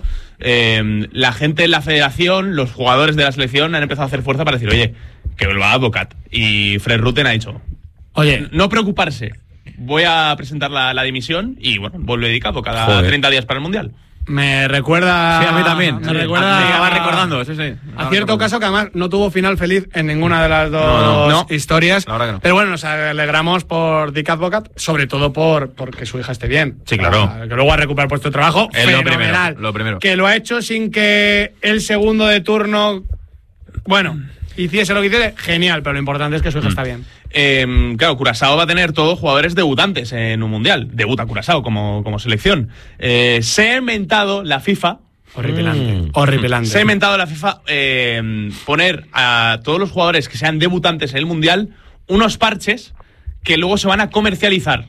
eh, la gente en la federación, los jugadores de la selección han empezado a hacer fuerza para decir, oye, que vuelva Advocat. Y Fred Rutten ha dicho, Oye, no preocuparse, voy a presentar la, la dimisión y bueno, vuelve dedicado cada Joder. treinta días para el Mundial. me recuerda... Sí, a mí también. Me Sí. recuerda... Me estaba recordando, sí, sí. A cierto caso que además no tuvo final feliz en ninguna de las dos No, no, no. historias. La verdad que no. Pero bueno, nos alegramos por Dick Advocat, sobre todo por porque su hija esté bien. Sí, claro. O sea, que luego ha recuperado puesto de trabajo. Es lo fenomenal. primero, lo primero. Que lo ha hecho sin que el segundo de turno, bueno, hiciese lo que hiciese, genial, pero lo importante es que su Mm. hija está bien. Eh, claro, Curazao va a tener todos jugadores debutantes en un Mundial. Debuta Curazao como, como selección. Eh, se ha inventado la FIFA... Horripilante. Mm. Horripilante. Se ha inventado la FIFA eh, poner a todos los jugadores que sean debutantes en el Mundial unos parches que luego se van a comercializar.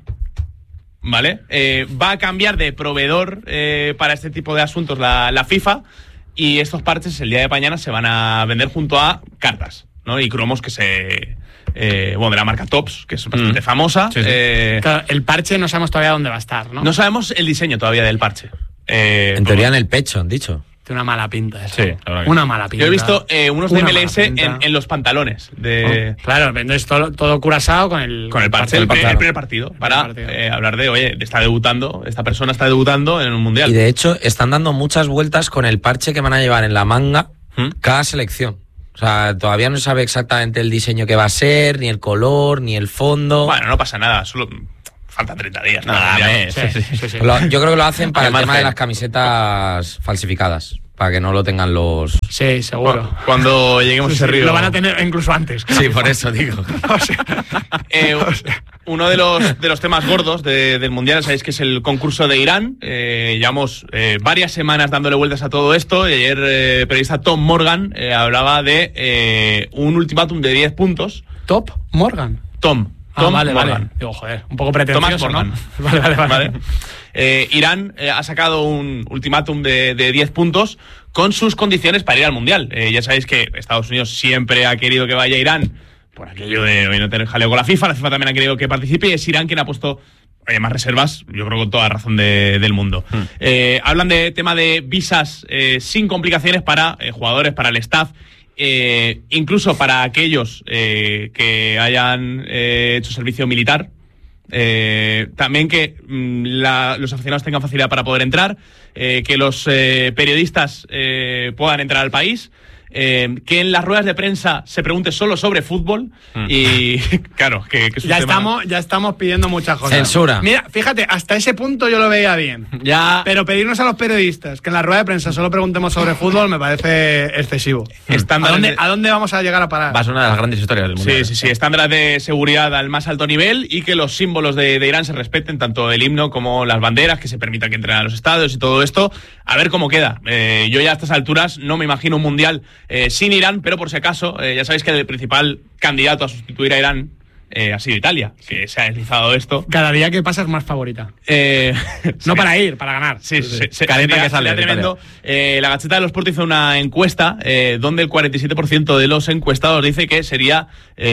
¿Vale? Eh, va a cambiar de proveedor eh, para este tipo de asuntos la, la FIFA y estos parches el día de mañana se van a vender junto a cartas, ¿no? Y cromos que se... Eh, bueno, de la marca Tops, que es bastante Mm. famosa. Sí, sí. Eh, Claro, el parche no sabemos todavía dónde va a estar, ¿no? no sabemos el diseño todavía del parche. Eh, En teoría en el pecho, han dicho. Tiene una mala pinta eso. Sí, la verdad que Una mala pinta. Yo he visto eh, unos de Una M L S mala en, pinta. en los pantalones de... Oh, claro, vendes todo, todo Curazao con el... Con el parche, del el, primer- pantalón. el primer partido, El para primer partido. eh, hablar de, oye, está debutando, esta persona está debutando en un mundial. Y de hecho, están dando muchas vueltas con el parche que van a llevar en la manga ¿Mm? cada selección. O sea, todavía no se sabe exactamente el diseño que va a ser, ni el color, ni el fondo. Bueno, no pasa nada, solo faltan treinta días. ¿no? Nada, Ya. me- Sí, sí, sí, sí. Lo- yo creo que lo hacen para Al el tema margen. de las camisetas falsificadas, para que no lo tengan los... Sí, seguro. Cu- Cuando lleguemos a ese río. Lo van a tener incluso antes. Sí, por eso digo. Eh, uno de los, de los temas gordos de- del Mundial, sabéis que es el concurso de Irán. Eh, llevamos eh, varias semanas dándole vueltas a todo esto. Y ayer eh, el periodista Tom Morgan eh, hablaba de eh, un ultimátum de diez puntos. Top Morgan. Tom. Ah, Tom vale, Morgan. vale. Digo, joder, un poco pretencioso, Tomás Morgan. ¿no? Vale, vale, vale. ¿Vale? Eh, Irán eh, ha sacado un ultimátum de, de diez puntos con sus condiciones para ir al Mundial. Eh, ya sabéis que Estados Unidos siempre ha querido que vaya a Irán por aquello de hoy no tener jaleo con la FIFA. La FIFA también ha querido que participe y es Irán quien ha puesto eh, más reservas, yo creo con toda razón de- del mundo. Hmm. Eh, hablan de tema de visas eh, sin complicaciones para eh, jugadores, para el staff eh, incluso para aquellos eh, que hayan eh, hecho servicio militar. Eh, también que mm, la, los aficionados tengan facilidad para poder entrar, eh, que los eh, periodistas eh, puedan entrar al país, eh, que en las ruedas de prensa se pregunte solo sobre fútbol mm. y claro, que, que es un ya tema... estamos ya estamos pidiendo muchas cosas. Censura. Mira, fíjate, hasta ese punto yo lo veía bien. Ya. Pero pedirnos a los periodistas que en la rueda de prensa solo preguntemos sobre fútbol me parece excesivo. ¿A dónde, ¿A dónde vamos a llegar a parar? Va a ser una de las grandes historias del mundo. Sí, sí, sí. Estándares de seguridad al más alto nivel y que los símbolos de, de Irán se respeten, tanto el himno como las banderas, que se permita que entren a los estadios y todo esto. A ver cómo queda. Eh, yo ya a estas alturas no me imagino un mundial eh, sin Irán, pero por si acaso, eh, ya sabéis que el principal candidato a sustituir a Irán eh, ha sido Italia, que se ha deslizado esto. Cada día que pasa es más favorita. Eh, no para ir, para ganar. Sí, sí, sí. Se, Careta sería, que sale. Sería tremendo. Eh, la Gaceta de los Sport hizo una encuesta eh, donde el cuarenta y siete por ciento de los encuestados dice que sería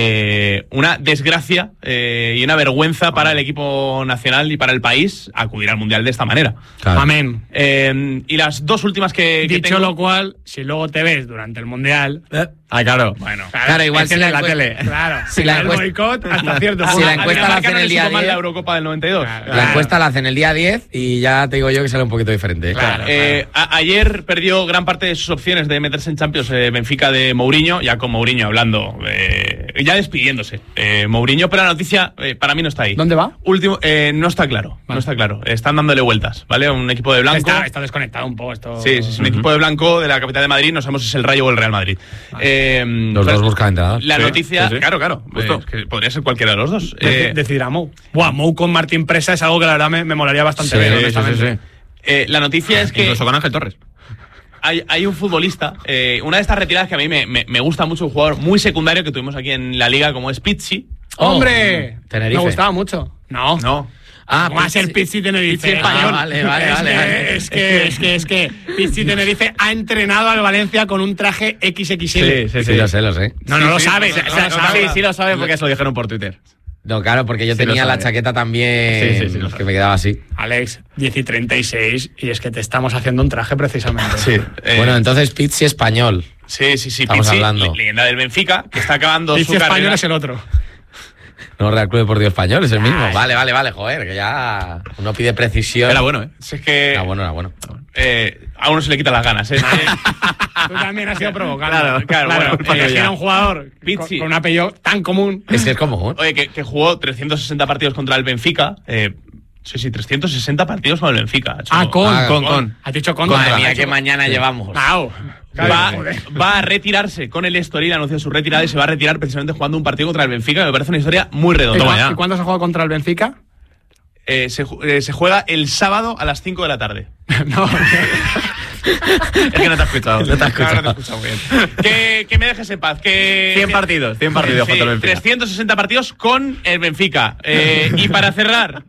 eh, una desgracia eh, y una vergüenza para el equipo nacional y para el país acudir al Mundial de esta manera. Claro. Amén. Eh, y las dos últimas que, que Dicho tengo... lo cual, si luego te ves durante el Mundial... Eh. Ah, claro. Bueno, Claro, Claro, igual es que si en la la encue- tele. Claro. Si la el encuesta- boicot hasta cierto punto. Si la a encuesta la Dinamarca hacen no el le día supo mal diez. la Eurocopa del noventa y dos. Claro. La encuesta la hacen el día diez y ya te digo yo que sale un poquito diferente. Claro. Eh, a- ayer perdió gran parte de sus opciones de meterse en Champions eh, Benfica de Mourinho, ya con Mourinho hablando, eh, ya despidiéndose. Eh, Mourinho, pero la noticia eh, para mí no está ahí. ¿Dónde va? Último, eh, no está claro, Vale. no está claro. Están dándole vueltas, ¿vale? Un equipo de blanco. Está, está desconectado un poco esto. Sí, sí, sí, un equipo de blanco de la capital de Madrid, no sabemos si es el Rayo o el Real Madrid. Eh, Los pero dos buscan entrenador. La Sí, noticia, sí, sí. claro, claro, Justo. eh, es que podría ser cualquiera de los dos. Deci- Eh, Decidirá Mou. Buah, Mou con Martín Presa es algo que la verdad me, me molaría bastante Sí, ver, sí, sí, honestamente. sí, sí. eh, la noticia es que Incluso con Ángel Torres. hay, hay un futbolista, eh, una de estas retiradas que a mí me, me, me gusta mucho, un jugador muy secundario que tuvimos aquí en la liga, como es Pizzi. ¡Hombre! Tenerife. Me gustaba mucho. No. No. Ah, ¿Cómo va a ser Pizzi- Pizzi Tenerife? Pizzi español. Ah, vale, vale, es vale, que, vale. Es que, es que, es que Pizzi Tenerife ha entrenado al Valencia con un traje equis equis ele. Sí, sí, lo sé, lo sé. No, no lo Sí, sabes. sí, no sí, lo sí, sabes. Sí, sí lo sabe porque se lo dijeron por Twitter. No, claro, porque yo Sí, lo tenía la sabe. chaqueta también Sí, sí, sí, lo que sabe. me quedaba así. Alex, diez y treinta y seis, y es que te estamos haciendo un traje precisamente. Sí. eh, Bueno, entonces Pizzi español. sí, sí, sí. estamos Pizzi, hablando. le- leyenda del Benfica, que está acabando Pizzi su español carrera. es el otro. No, Real Club Deportivo Español, es el mismo. Ay. Vale, vale, vale, joder, que ya uno pide precisión. Era bueno, ¿eh? Si es que Era bueno, era bueno. eh, a uno se le quitan las ganas. ¿eh? Tú también has sido provocando. Claro, claro, bueno, porque eh, si ya. era un jugador con, Pizzi. con un apellido tan común. Es que es común. Oye, que, que jugó trescientos sesenta partidos contra el Benfica. Eh, sí, sí, trescientos sesenta partidos con el Benfica. Ha hecho- Ah, con. Ah, con, con. Has dicho con. Madre Ha mía, dicho qué con. mañana llevamos. Au. Va, Joder. va a retirarse con el Estoril, anunció su retirada y se va a retirar precisamente jugando un partido contra el Benfica, que me parece una historia muy ¿Y redonda. cu- ya. ¿Y cuándo se juega contra el Benfica? Eh, se, ju- eh, se juega el sábado a las cinco de la tarde. No. Es que no te has escuchado. No te has Claro, no escuchado. te he escuchado bien. que, que me dejes en paz. Que, cien que- partidos, cien partidos Sí, contra el Benfica. trescientos sesenta partidos con el Benfica. Eh, y para cerrar,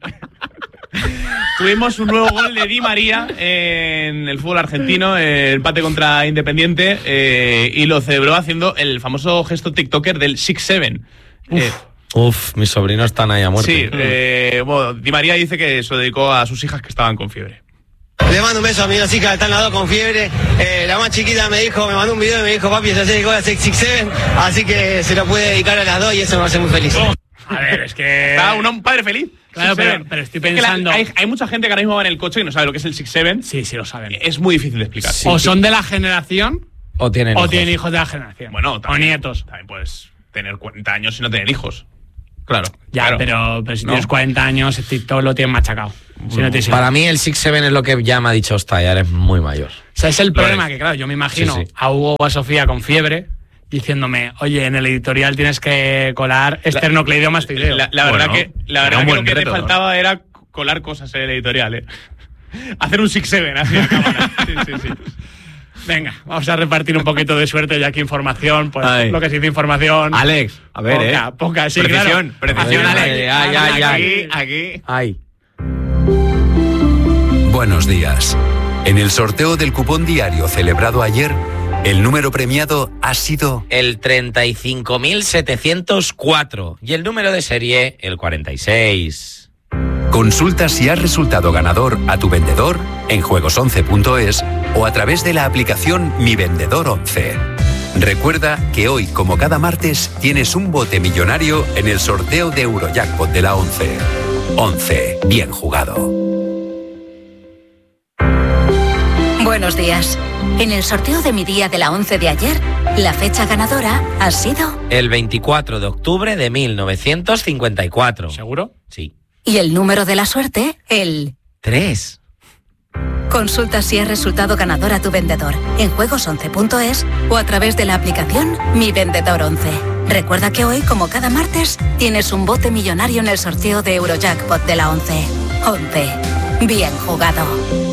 tuvimos un nuevo gol de Di María en el fútbol argentino, el empate contra Independiente, eh, y lo celebró haciendo el famoso gesto TikToker del six seven. Eh, Uf, mis sobrinos están ahí a muerte. sí, eh, bueno, Di María dice que se lo dedicó a sus hijas que estaban con fiebre. Le mando un beso a mis dos hijas que están las dos con fiebre. Eh, la más chiquita me dijo, me mandó un video y me dijo, papi, se dedicó a six six seven, así que se lo puede dedicar a las dos y eso me hace muy feliz. A ver, es que. Está un, un padre feliz. Claro, six pero- seven. pero estoy Es que la- pensando- hay, hay mucha gente que ahora mismo va en el coche y no sabe lo que es el six seven. Sí, sí lo saben. Es muy difícil de explicar. Sí. O son de la generación O tienen o hijos. tienen hijos de la generación. Bueno, o también, nietos. También puedes tener cuarenta años y no tener hijos. Claro. Ya, claro. pero, pero si No. tienes cuarenta años, el TikTok lo tienes machacado. Si no tienes Para mí el six seven es lo que ya me ha dicho, hostia, ya eres muy mayor. O sea, es el Lo problema es. que, claro, yo me imagino Sí, sí. a Hugo o a Sofía con fiebre diciéndome, oye, en el editorial tienes que colar esternocleidomastoideo. La, la verdad Bueno, que, la era verdad un que buen lo que reto, te ¿no? faltaba era colar cosas en el editorial, ¿eh? Hacer un six seven así a cámara. Sí, sí, sí. Venga, vamos a repartir un poquito de suerte ya que información, pues Ay. lo que se dice información. Alex, a ver, poca, eh. poca, sí, Precisión, claro. precisión, Aquí, Alex. Ay, ay, aquí, ay. aquí. Ay. Buenos días. En el sorteo del cupón diario celebrado ayer, el número premiado ha sido El treinta y cinco mil setecientos cuatro. Y el número de serie, el cuarenta y seis. Consulta si has resultado ganador a tu vendedor en juegos once punto es o a través de la aplicación Mi Vendedor once. Recuerda que hoy, como cada martes, tienes un bote millonario en el sorteo de Eurojackpot de la once. once. Bien jugado. Buenos días. En el sorteo de mi día de la once de ayer, la fecha ganadora ha sido... El veinticuatro de octubre de mil novecientos cincuenta y cuatro. ¿Seguro? Sí. Y el número de la suerte, el... Tres. Consulta si es resultado ganador a tu vendedor en juegos once punto es o a través de la aplicación Mi Vendedor once. Recuerda que hoy, como cada martes, tienes un bote millonario en el sorteo de Eurojackpot de la once. once. Bien jugado.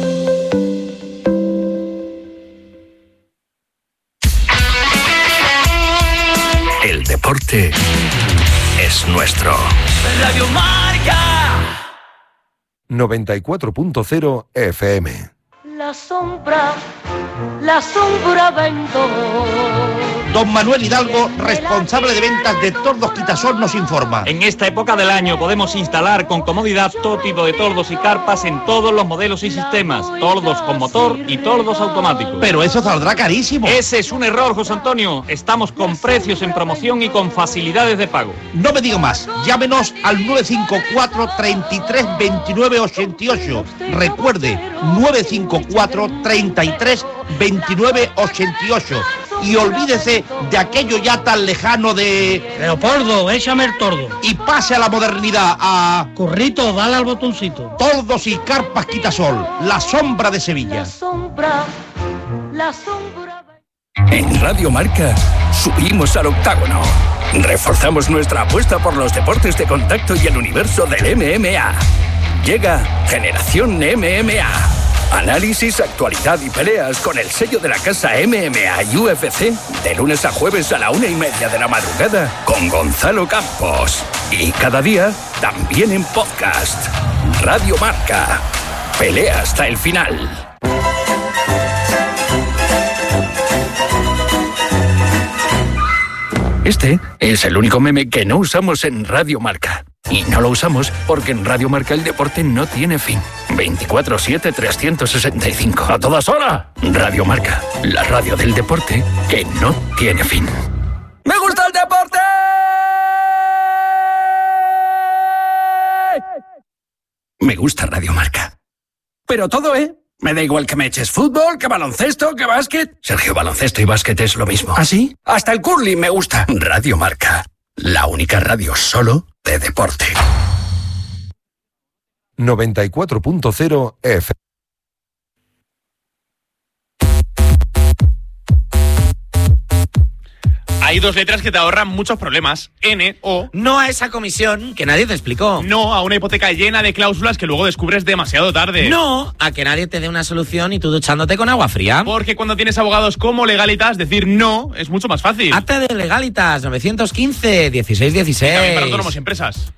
El deporte es nuestro. Radio Marca noventa y cuatro punto cero F M. La sombra, la sombra vendó. Don Manuel Hidalgo, responsable de ventas de Tordos Quitasol, nos informa. En esta época del año podemos instalar con comodidad todo tipo de tordos y carpas en todos los modelos y sistemas. Tordos con motor y tordos automáticos. Pero eso saldrá carísimo. Ese es un error, José Antonio. Estamos con precios en promoción y con facilidades de pago. No me diga más. Llámenos al nueve cinco cuatro, treinta y tres, veintinueve, ochenta y ocho. Recuerde, nueve cinco cuatro, treinta y tres, veintinueve, ochenta y ocho. Y olvídese de aquello ya tan lejano de... Leopoldo, échame el tordo. Y pase a la modernidad, a... Corrito, dale al botoncito. Tordos y carpas Quitasol, la sombra de Sevilla. La sombra, la sombra... En Radio Marca subimos al octágono. Reforzamos nuestra apuesta por los deportes de contacto y el universo del M M A. Llega Generación M M A. Análisis, actualidad y peleas con el sello de la casa M M A y U F C de lunes a jueves a la una y media de la madrugada con Gonzalo Campos. Y cada día también en podcast. Radio Marca. Pelea hasta el final. Este es el único meme que no usamos en Radio Marca. Y no lo usamos porque en Radio Marca el deporte no tiene fin. veinticuatro siete, trescientos sesenta y cinco. ¡A todas horas! Radio Marca, la radio del deporte que no tiene fin. ¡Me gusta el deporte! Me gusta Radio Marca. Pero todo, ¿eh? Me da igual que me eches fútbol, que baloncesto, que básquet. Sergio, baloncesto y básquet es lo mismo. ¿Ah, sí? Hasta el curling me gusta. Radio Marca, la única radio solo de deporte. noventa y cuatro punto cero F. Hay dos letras que te ahorran muchos problemas. N o... No a esa comisión que nadie te explicó. No a una hipoteca llena de cláusulas que luego descubres demasiado tarde. No a que nadie te dé una solución y tú duchándote con agua fría. Porque cuando tienes abogados como Legalitas, decir no es mucho más fácil. Hazte de Legalitas, nueve uno cinco, dieciséis dieciséis. Y también para autónomos y empresas.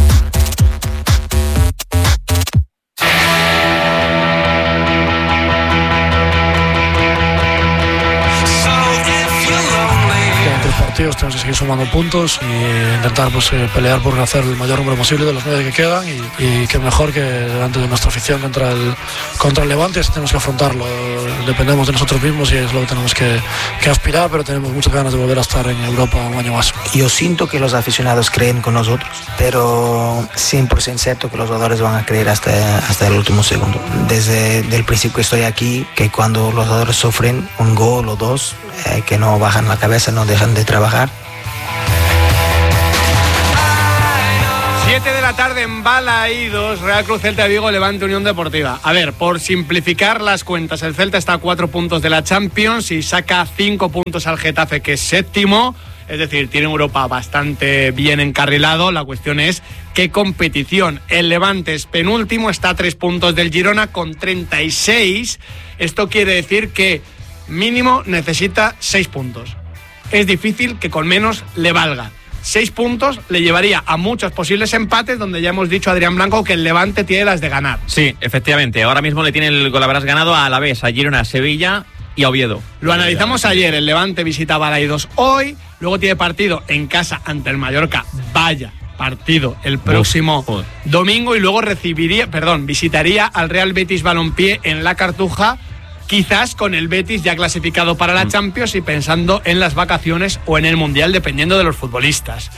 Tenemos que seguir sumando puntos y intentar pues, eh, pelear por hacer el mayor número posible de los nueve que quedan y, y que mejor que delante de nuestra afición contra el, contra el Levante. Así tenemos que afrontarlo. Dependemos de nosotros mismos y es lo que tenemos que, que aspirar, pero tenemos muchas ganas de volver a estar en Europa un año más. Yo siento que los aficionados creen con nosotros, pero cien por ciento cierto que los jugadores van a creer hasta, hasta el último segundo. Desde el principio que estoy aquí, que cuando los jugadores sufren un gol o dos, eh, que no bajan la cabeza, no dejan de trabajar. siete de la tarde en Balaídos, Real Cruz Celta de Vigo, Levante Unión Deportiva. A ver, por simplificar las cuentas, el Celta está a cuatro puntos de la Champions y saca cinco puntos al Getafe, que es séptimo. Es decir, tiene Europa bastante bien encarrilado. La cuestión es qué competición. El Levante es penúltimo, está a tres puntos del Girona con treinta y seis. Esto quiere decir que mínimo necesita seis puntos. Es difícil que con menos le valga. Seis puntos le llevaría a muchos posibles empates, donde ya hemos dicho a Adrián Blanco que el Levante tiene las de ganar. Sí, efectivamente. Ahora mismo le tiene el gol habrás ganado a Alavés, a Girona, a Sevilla y a Oviedo. Lo analizamos ayer. El Levante visita Balaídos hoy, luego tiene partido en casa ante el Mallorca. Vaya partido el próximo Uf, domingo y luego recibiría, perdón, visitaría al Real Betis Balompié en La Cartuja. quizás con el Betis ya clasificado para la Champions y pensando en las vacaciones o en el Mundial, dependiendo de los futbolistas.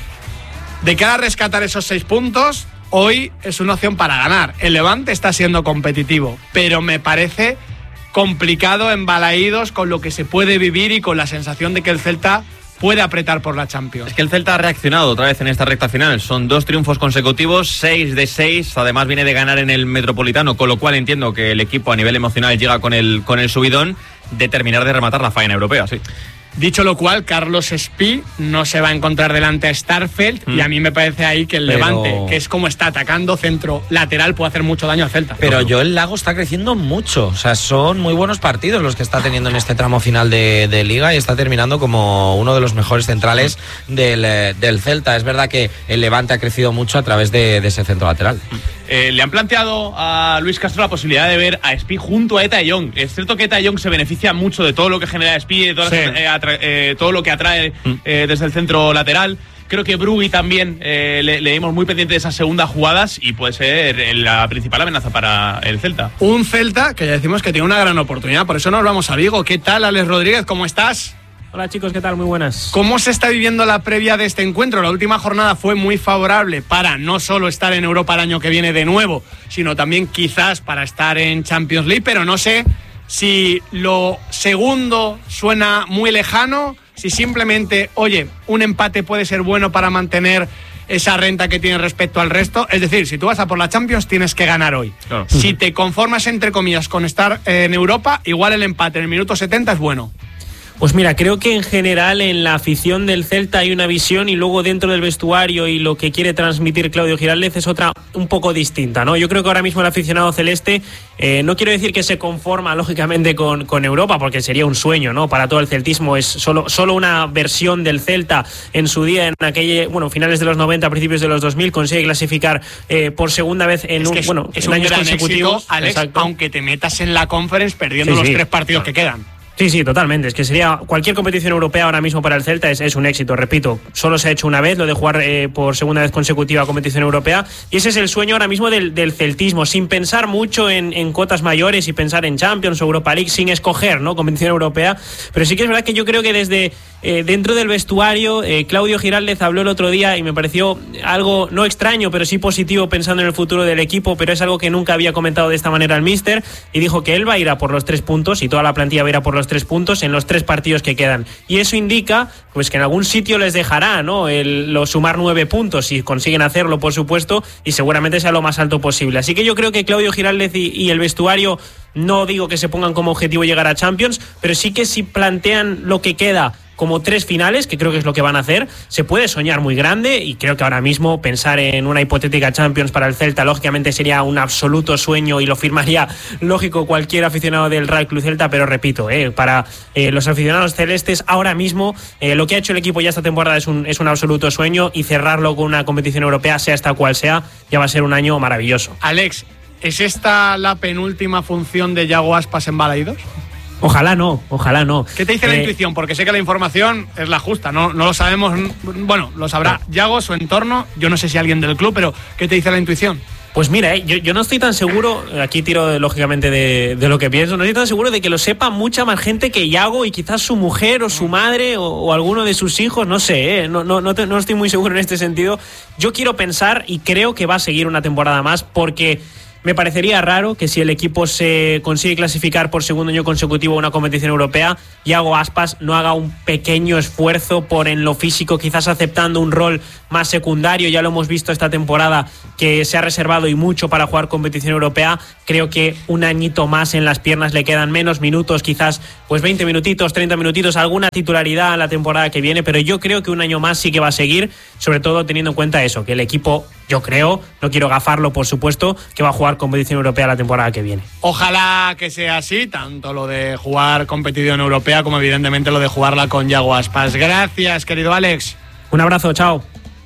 De cara a rescatar esos seis puntos, hoy es una opción para ganar. El Levante está siendo competitivo, pero me parece complicado en Balaídos con lo que se puede vivir y con la sensación de que el Celta puede apretar por la Champions. Es que el Celta ha reaccionado otra vez en esta recta final. Son dos triunfos consecutivos, seis de seis. Además viene de ganar en el Metropolitano, con lo cual entiendo que el equipo a nivel emocional llega con el, con el subidón de terminar de rematar la faena europea, sí. Dicho lo cual, Carlos Espí no se va a encontrar delante a Starfelt mm. y a mí me parece ahí que el Pero... Levante, que es como está atacando centro lateral, puede hacer mucho daño al Celta. Pero Joel Lago está creciendo mucho, o sea, son muy buenos partidos los que está teniendo en este tramo final de, de Liga y está terminando como uno de los mejores centrales del, del Celta. Es verdad que el Levante ha crecido mucho a través de, de ese centro lateral. Eh, le han planteado a Luis Castro la posibilidad de ver a Espí junto a Eta de Jong. Es cierto que Eta de Jong se beneficia mucho de todo lo que genera Espí, de todas sí. las, eh, atra- eh, todo lo que atrae eh, desde el centro lateral. Creo que Brugui también eh, le, le dimos muy pendiente de esas segundas jugadas y puede ser la principal amenaza para el Celta. Un Celta que ya decimos que tiene una gran oportunidad, por eso nos vamos a Vigo. ¿Qué tal, Alex Rodríguez? ¿Cómo estás? Hola chicos, ¿qué tal? Muy buenas. ¿Cómo se está viviendo la previa de este encuentro? La última jornada fue muy favorable para no solo estar en Europa el año que viene de nuevo, sino también quizás para estar en Champions League, pero no sé si lo segundo suena muy lejano, si simplemente, oye, un empate puede ser bueno para mantener esa renta que tiene respecto al resto. Es decir, si tú vas a por la Champions, tienes que ganar hoy. Claro. Si te conformas, entre comillas, con estar en Europa, igual el empate en el minuto setenta es bueno. Pues mira, creo que en general en la afición del Celta hay una visión y luego dentro del vestuario y lo que quiere transmitir Claudio Giraldez es otra un poco distinta, ¿no? Yo creo que ahora mismo el aficionado celeste, eh, no quiero decir que se conforma lógicamente con, con Europa, porque sería un sueño, ¿no? Para todo el celtismo es solo, solo una versión del Celta en su día, en aquella, bueno, finales de los noventa, principios de los dos mil, consigue clasificar eh, por segunda vez en es un, es, bueno, es en un años gran consecutivos. Éxito, Alex, exacto. Aunque te metas en la Conference perdiendo sí, los sí. tres partidos que quedan. Sí, sí, totalmente. Es que sería cualquier competición europea ahora mismo para el Celta es, es un éxito. Repito, solo se ha hecho una vez lo de jugar eh, por segunda vez consecutiva competición europea y ese es el sueño ahora mismo del, del celtismo, sin pensar mucho en, en cuotas mayores y pensar en Champions o Europa League, sin escoger, ¿no? Competición europea. Pero sí que es verdad que yo creo que desde eh, dentro del vestuario, eh, Claudio Giraldez habló el otro día y me pareció algo no extraño, pero sí positivo pensando en el futuro del equipo, pero es algo que nunca había comentado de esta manera el míster y dijo que él va a ir a por los tres puntos y toda la plantilla va a ir a por los tres puntos en los tres partidos que quedan. Y eso indica pues que en algún sitio les dejará, ¿no? El, lo sumar nueve puntos si consiguen hacerlo, por supuesto, y seguramente sea lo más alto posible. Así que yo creo que Claudio Giraldez y, y el vestuario, no digo que se pongan como objetivo llegar a Champions, pero sí que si plantean lo que queda como tres finales, que creo que es lo que van a hacer, se puede soñar muy grande y creo que ahora mismo pensar en una hipotética Champions para el Celta lógicamente sería un absoluto sueño y lo firmaría lógico cualquier aficionado del Real Club Celta, pero repito, eh, para eh, los aficionados celestes ahora mismo eh, lo que ha hecho el equipo ya esta temporada es un, es un absoluto sueño y cerrarlo con una competición europea, sea esta cual sea, ya va a ser un año maravilloso. Alex, ¿es esta la penúltima función de Yago Aspas en Balaídos? Ojalá no, ojalá no. ¿Qué te dice eh, la intuición? Porque sé que la información es la justa, no, no lo sabemos, bueno, lo sabrá Yago, su entorno, yo no sé si alguien del club, pero ¿qué te dice la intuición? Pues mira, eh, yo, yo no estoy tan seguro, aquí tiro lógicamente de, de lo que pienso, no estoy tan seguro de que lo sepa mucha más gente que Yago y quizás su mujer o su madre o, o alguno de sus hijos, no sé, eh, no, no, no, te, no estoy muy seguro en este sentido. Yo quiero pensar y creo que va a seguir una temporada más porque me parecería raro que si el equipo se consigue clasificar por segundo año consecutivo a una competición europea, Yago Aspas no haga un pequeño esfuerzo por en lo físico, quizás aceptando un rol más secundario. Ya lo hemos visto esta temporada que se ha reservado y mucho para jugar competición europea. Creo que un añito más en las piernas, le quedan menos minutos, quizás pues veinte minutitos, treinta minutitos, alguna titularidad en la temporada que viene, pero yo creo que un año más sí que va a seguir, sobre todo teniendo en cuenta eso, que el equipo, yo creo, no quiero gafarlo por supuesto, que va a jugar competición europea la temporada que viene. Ojalá que sea así, tanto lo de jugar competición europea como evidentemente lo de jugarla con Yago Aspas. Gracias, querido Alex. Un abrazo, chao.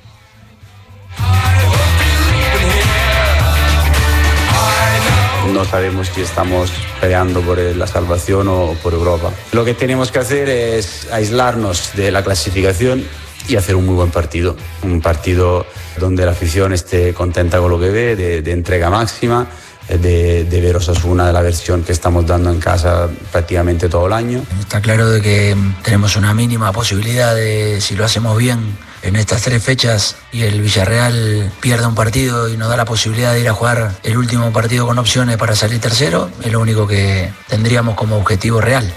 No sabemos si estamos peleando por la salvación o por Europa. Lo que tenemos que hacer es aislarnos de la clasificación y hacer un muy buen partido. Un partido donde la afición esté contenta con lo que ve, de, de entrega máxima, de, de ver Osasuna, de la versión que estamos dando en casa prácticamente todo el año. Está claro de que tenemos una mínima posibilidad de, si lo hacemos bien en estas tres fechas y el Villarreal pierde un partido y nos da la posibilidad de ir a jugar el último partido con opciones para salir tercero, es lo único que tendríamos como objetivo real.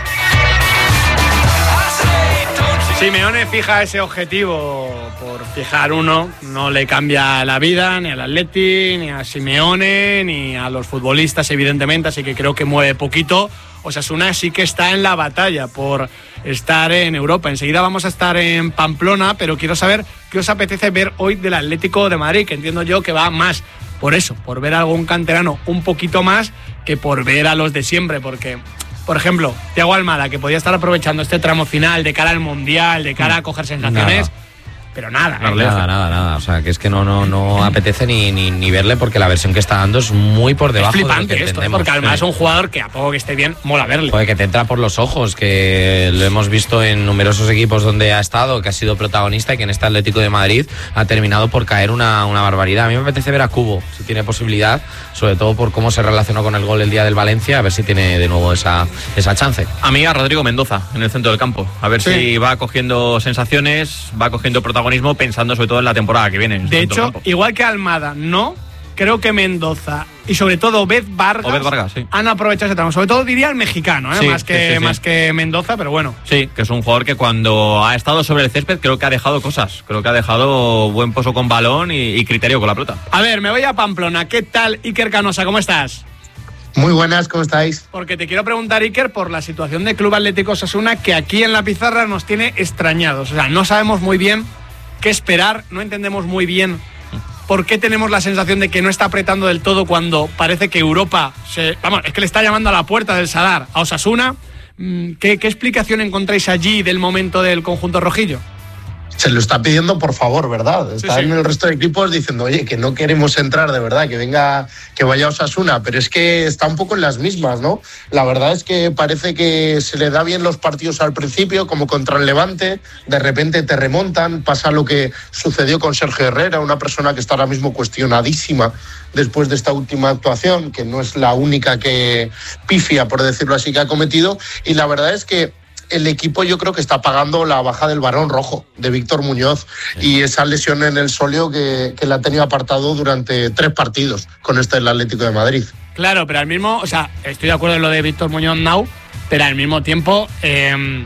Simeone fija ese objetivo por fijar uno, no le cambia la vida ni al Atleti, ni a Simeone, ni a los futbolistas evidentemente, así que creo que mueve poquito. Osasuna sí que está en la batalla por estar en Europa. Enseguida vamos a estar en Pamplona, pero quiero saber qué os apetece ver hoy del Atlético de Madrid, que entiendo yo que va más por eso, por ver a algún canterano un poquito más que por ver a los de siempre, porque... Por ejemplo, Thiago Almada, que podía estar aprovechando este tramo final de cara al Mundial, de cara a coger sensaciones, nada. pero nada. No, nada, nada, nada. O sea, que es que no, no, no apetece ni, ni, ni verle porque la versión que está dando es muy por debajo es flipante de lo que esto, entendemos. ¿eh? Porque Almada es un jugador que a poco que esté bien, mola verle. Joder, que te entra por los ojos, que lo hemos visto en numerosos equipos donde ha estado, que ha sido protagonista y que en este Atlético de Madrid ha terminado por caer una, una barbaridad. A mí me apetece ver a Cubo, si tiene posibilidad, sobre todo por cómo se relacionó con el gol el día del Valencia, a ver si tiene de nuevo esa, esa chance. A mí a Rodrigo Mendoza en el centro del campo, a ver sí. si va cogiendo sensaciones, va cogiendo protagonismo, pensando sobre todo en la temporada que viene. De hecho, igual que Almada, no, creo que Mendoza y sobre todo Obed Vargas, Obed Vargas sí. han aprovechado ese tramo. Sobre todo diría el mexicano, ¿eh? sí, más, que, sí, sí, sí. más que Mendoza, pero bueno. Sí, que es un jugador que cuando ha estado sobre el césped creo que ha dejado cosas. Creo que ha dejado buen pozo con balón y, y criterio con la pelota. A ver, me voy a Pamplona. ¿Qué tal, Iker Canosa? ¿Cómo estás? Muy buenas, ¿cómo estáis? Porque te quiero preguntar, Iker, por la situación del Club Atlético Osasuna, que aquí en la pizarra nos tiene extrañados. O sea, no sabemos muy bien qué esperar, no entendemos muy bien por qué tenemos la sensación de que no está apretando del todo cuando parece que Europa se, vamos, es que le está llamando a la puerta del Sadar a Osasuna. ¿Qué, qué explicación encontráis allí del momento del conjunto rojillo? Se lo está pidiendo por favor, ¿verdad? Está sí, sí. en el resto de equipos diciendo, oye, que no queremos entrar de verdad, que venga, que vaya Osasuna, pero es que está un poco en las mismas, ¿no? La verdad es que parece que se le da bien los partidos al principio, como contra el Levante, de repente te remontan, pasa lo que sucedió con Sergio Herrera, una persona que está ahora mismo cuestionadísima después de esta última actuación, que no es la única que pifia, por decirlo así, que ha cometido, y la verdad es que el equipo yo creo que está pagando la baja del Barón Rojo, de Víctor Muñoz, sí. y esa lesión en el sóleo que, que la ha tenido apartado durante tres partidos con este del Atlético de Madrid. Claro, pero al mismo, o sea, estoy de acuerdo en lo de Víctor Muñoz now, pero al mismo tiempo eh,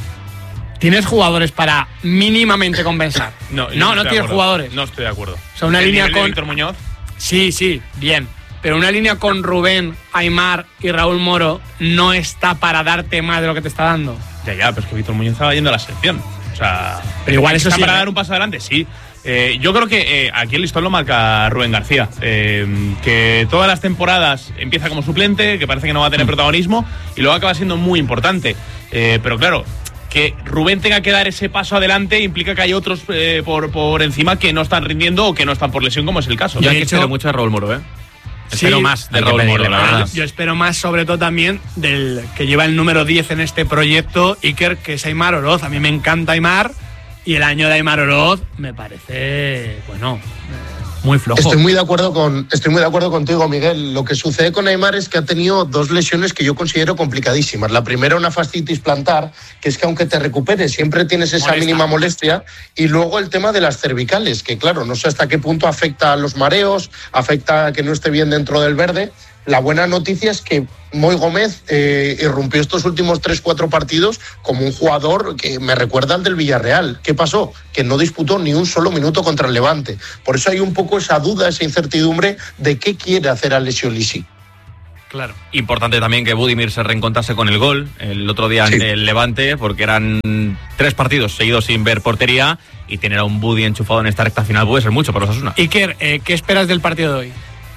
tienes jugadores para mínimamente compensar. No, no, no, no tienes jugadores. No estoy de acuerdo. O sea, una ¿El línea nivel con de Víctor Muñoz? Sí, sí, bien. Pero una línea con Rubén, Aimar y Raúl Moro no está para darte más de lo que te está dando. Ya, ya, pero es que Víctor Muñoz estaba yendo a la selección. O sea, pero igual eso está sí, para ¿eh? dar un paso adelante, sí. Eh, yo creo que eh, aquí el listón lo marca Rubén García. Eh, que todas las temporadas empieza como suplente, que parece que no va a tener protagonismo, y luego acaba siendo muy importante. Eh, pero claro, que Rubén tenga que dar ese paso adelante implica que hay otros eh, por, por encima que no están rindiendo o que no están por lesión, como es el caso. Yo aquí espero mucho a Raúl Moro, ¿eh? Espero sí, más de Raúl Moro, la verdad. Yo espero más, sobre todo también, del que lleva el número diez en este proyecto, Iker, que es Aimar Oroz. A mí me encanta Aimar, y el año de Aimar Oroz me parece, bueno, muy flojo. Estoy muy de acuerdo con, estoy muy de acuerdo contigo, Miguel. Lo que sucede con Aimar es que ha tenido dos lesiones que yo considero complicadísimas. La primera, una fascitis plantar, que es que aunque te recuperes siempre tienes esa Molesta. mínima molestia, y luego el tema de las cervicales, que claro, no sé hasta qué punto afecta a los mareos, afecta a que no esté bien dentro del verde. La buena noticia es que Moy Gómez eh, irrumpió estos últimos tres cuatro partidos como un jugador que me recuerda al del Villarreal. ¿Qué pasó? Que no disputó ni un solo minuto contra el Levante. Por eso hay un poco esa duda, esa incertidumbre de qué quiere hacer Alessio Lisi. Claro. Importante también que Budimir se reencontrase con el gol el otro día sí. en el Levante, porque eran tres partidos seguidos sin ver portería, y tener a un Budi enchufado en esta recta final puede ser mucho para Osasuna. Iker, eh, ¿qué esperas del partido de hoy?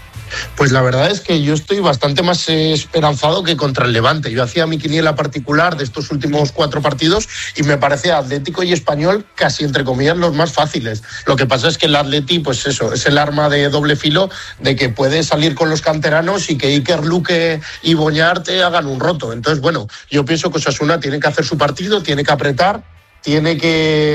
Pues la verdad es que yo estoy bastante más eh, esperanzado que contra el Levante. Yo hacía mi quiniela particular de estos últimos cuatro partidos y me parece Atlético y Español casi, entre comillas, los más fáciles. Lo que pasa es que el Atleti, pues eso, es el arma de doble filo de que puede salir con los canteranos y que Iker, Luque y Boñar te hagan un roto. Entonces, bueno, yo pienso que Osasuna tiene que hacer su partido, tiene que apretar, tiene que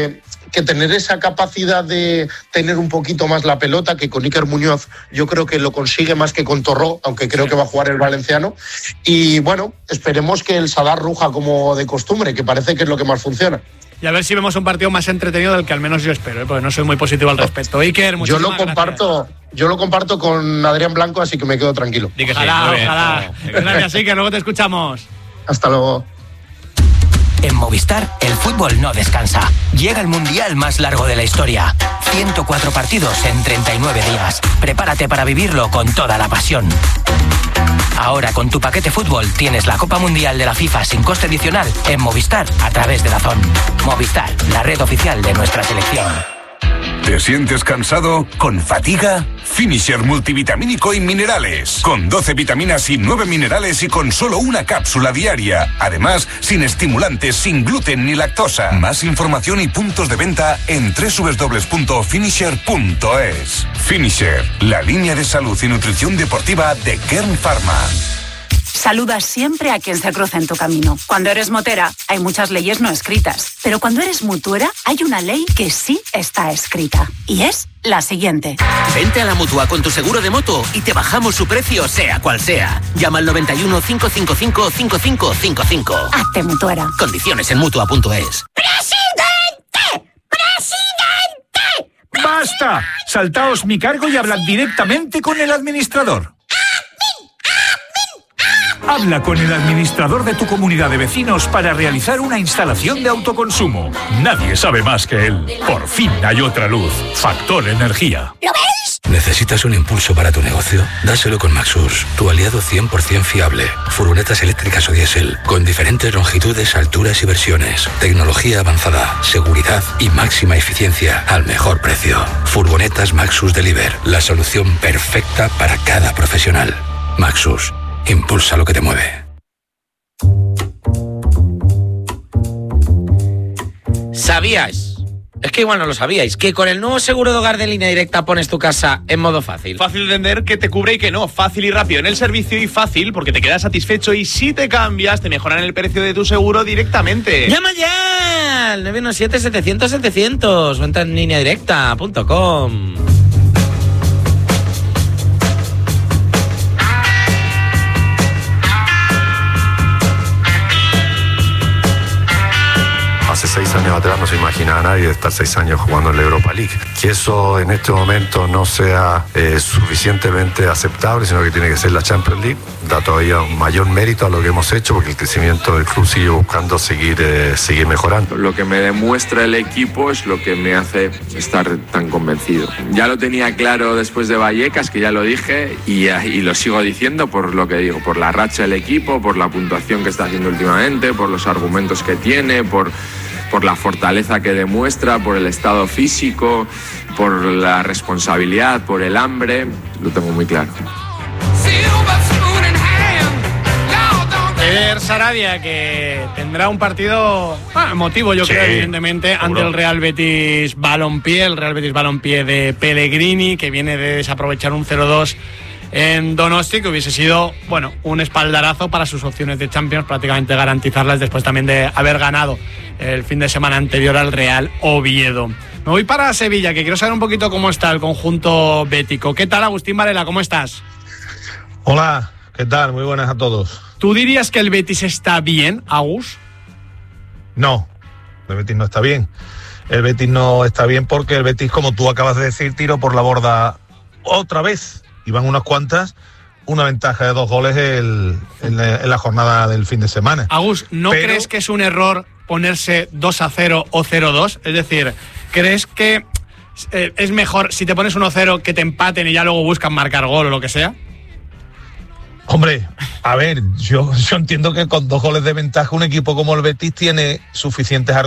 que tener esa capacidad de tener un poquito más la pelota, que con Iker Muñoz yo creo que lo consigue más que con Torró, aunque creo que va a jugar el valenciano. Y bueno, esperemos que el Sadar ruja como de costumbre, que parece que es lo que más funciona. Y a ver si vemos un partido más entretenido del que al menos yo espero, ¿eh? Porque no soy muy positivo al respecto. Iker, yo lo comparto, gracias. Yo lo comparto con Adrián Blanco, así que me quedo tranquilo. Ojalá, sí, ojalá. Gracias, Iker, luego te escuchamos. Hasta luego. En Movistar, el fútbol no descansa. Llega el mundial más largo de la historia. ciento cuatro partidos en treinta y nueve días. Prepárate para vivirlo con toda la pasión. Ahora con tu paquete fútbol tienes la Copa Mundial de la FIFA sin coste adicional en Movistar a través de DAZN. Movistar, la red oficial de nuestra selección. ¿Te sientes cansado? ¿Con fatiga? Finisher multivitamínico y minerales. Con doce vitaminas y nueve minerales y con solo una cápsula diaria. Además, sin estimulantes, sin gluten ni lactosa. Más información y puntos de venta en doble u doble u doble u punto finisher punto es. Finisher, la línea de salud y nutrición deportiva de Kern Pharma. Saludas siempre a quien se cruza en tu camino. Cuando eres motera, hay muchas leyes no escritas. Pero cuando eres mutuera, hay una ley que sí está escrita. Y es la siguiente. Vente a la Mutua con tu seguro de moto y te bajamos su precio, sea cual sea. Llama al noventa y uno, cinco cinco cinco, cinco cinco cinco cinco. Hazte mutuera. Condiciones en Mutua punto es. ¡Presidente! ¡Presidente! ¡Basta! Saltaos mi cargo y hablad directamente con el administrador. Habla con el administrador de tu comunidad de vecinos para realizar una instalación de autoconsumo. Nadie sabe más que él. Por fin hay otra luz. Factor Energía. ¿Lo veis? ¿Necesitas un impulso para tu negocio? Dáselo con Maxus, tu aliado cien por ciento fiable. Furgonetas eléctricas o diésel, con diferentes longitudes, alturas y versiones. Tecnología avanzada, seguridad y máxima eficiencia al mejor precio. Furgonetas Maxus Deliver, la solución perfecta para cada profesional. Maxus. Impulsa lo que te mueve. ¿Sabíais? Es que igual no lo sabíais, que con el nuevo seguro de hogar de Línea Directa pones tu casa en modo fácil. Fácil de entender que te cubre y que no. Fácil y rápido en el servicio y fácil porque te quedas satisfecho y si te cambias te mejoran el precio de tu seguro directamente. ¡Llama ya! Al nueve uno siete, setecientos, setecientos. Venta en línea directa punto com. Hace seis años atrás no se imaginaba nadie estar seis años jugando en la Europa League. Que eso en este momento no sea eh, suficientemente aceptable, sino que tiene que ser la Champions League, da todavía un mayor mérito a lo que hemos hecho, porque el crecimiento del club sigue buscando seguir, eh, seguir mejorando. Lo que me demuestra el equipo es lo que me hace estar tan convencido. Ya lo tenía claro después de Vallecas, que ya lo dije, y, y lo sigo diciendo por lo que digo, por la racha del equipo, por la puntuación que está haciendo últimamente, por los argumentos que tiene, por... por la fortaleza que demuestra, por el estado físico, por la responsabilidad, por el hambre, lo tengo muy claro. Eder Sarabia, que tendrá un partido bueno, emotivo, yo sí, creo, evidentemente, seguro, ante el Real Betis Balompié, el Real Betis Balompié de Pellegrini, que viene de desaprovechar un cero dos en Donosti, que hubiese sido, bueno, un espaldarazo para sus opciones de Champions, prácticamente garantizarlas después también de haber ganado el fin de semana anterior al Real Oviedo. Me voy para Sevilla, que quiero saber un poquito cómo está el conjunto bético. ¿Qué tal, Agustín Varela? ¿Cómo estás? Hola, ¿qué tal? Muy buenas a todos. ¿Tú dirías que el Betis está bien, Agus? No, el Betis no está bien. El Betis no está bien porque el Betis, como tú acabas de decir, tiro por la borda otra vez. Y van unas cuantas, una ventaja de dos goles el, en, la, en la jornada del fin de semana. Agus, ¿no Pero... crees que es un error ponerse dos a cero o cero dos? Es decir, ¿crees que eh, es mejor si te pones uno cero que te empaten y ya luego buscan marcar gol o lo que sea? Hombre, a ver, yo, yo entiendo que con dos goles de ventaja un equipo como el Betis tiene suficientes argumentos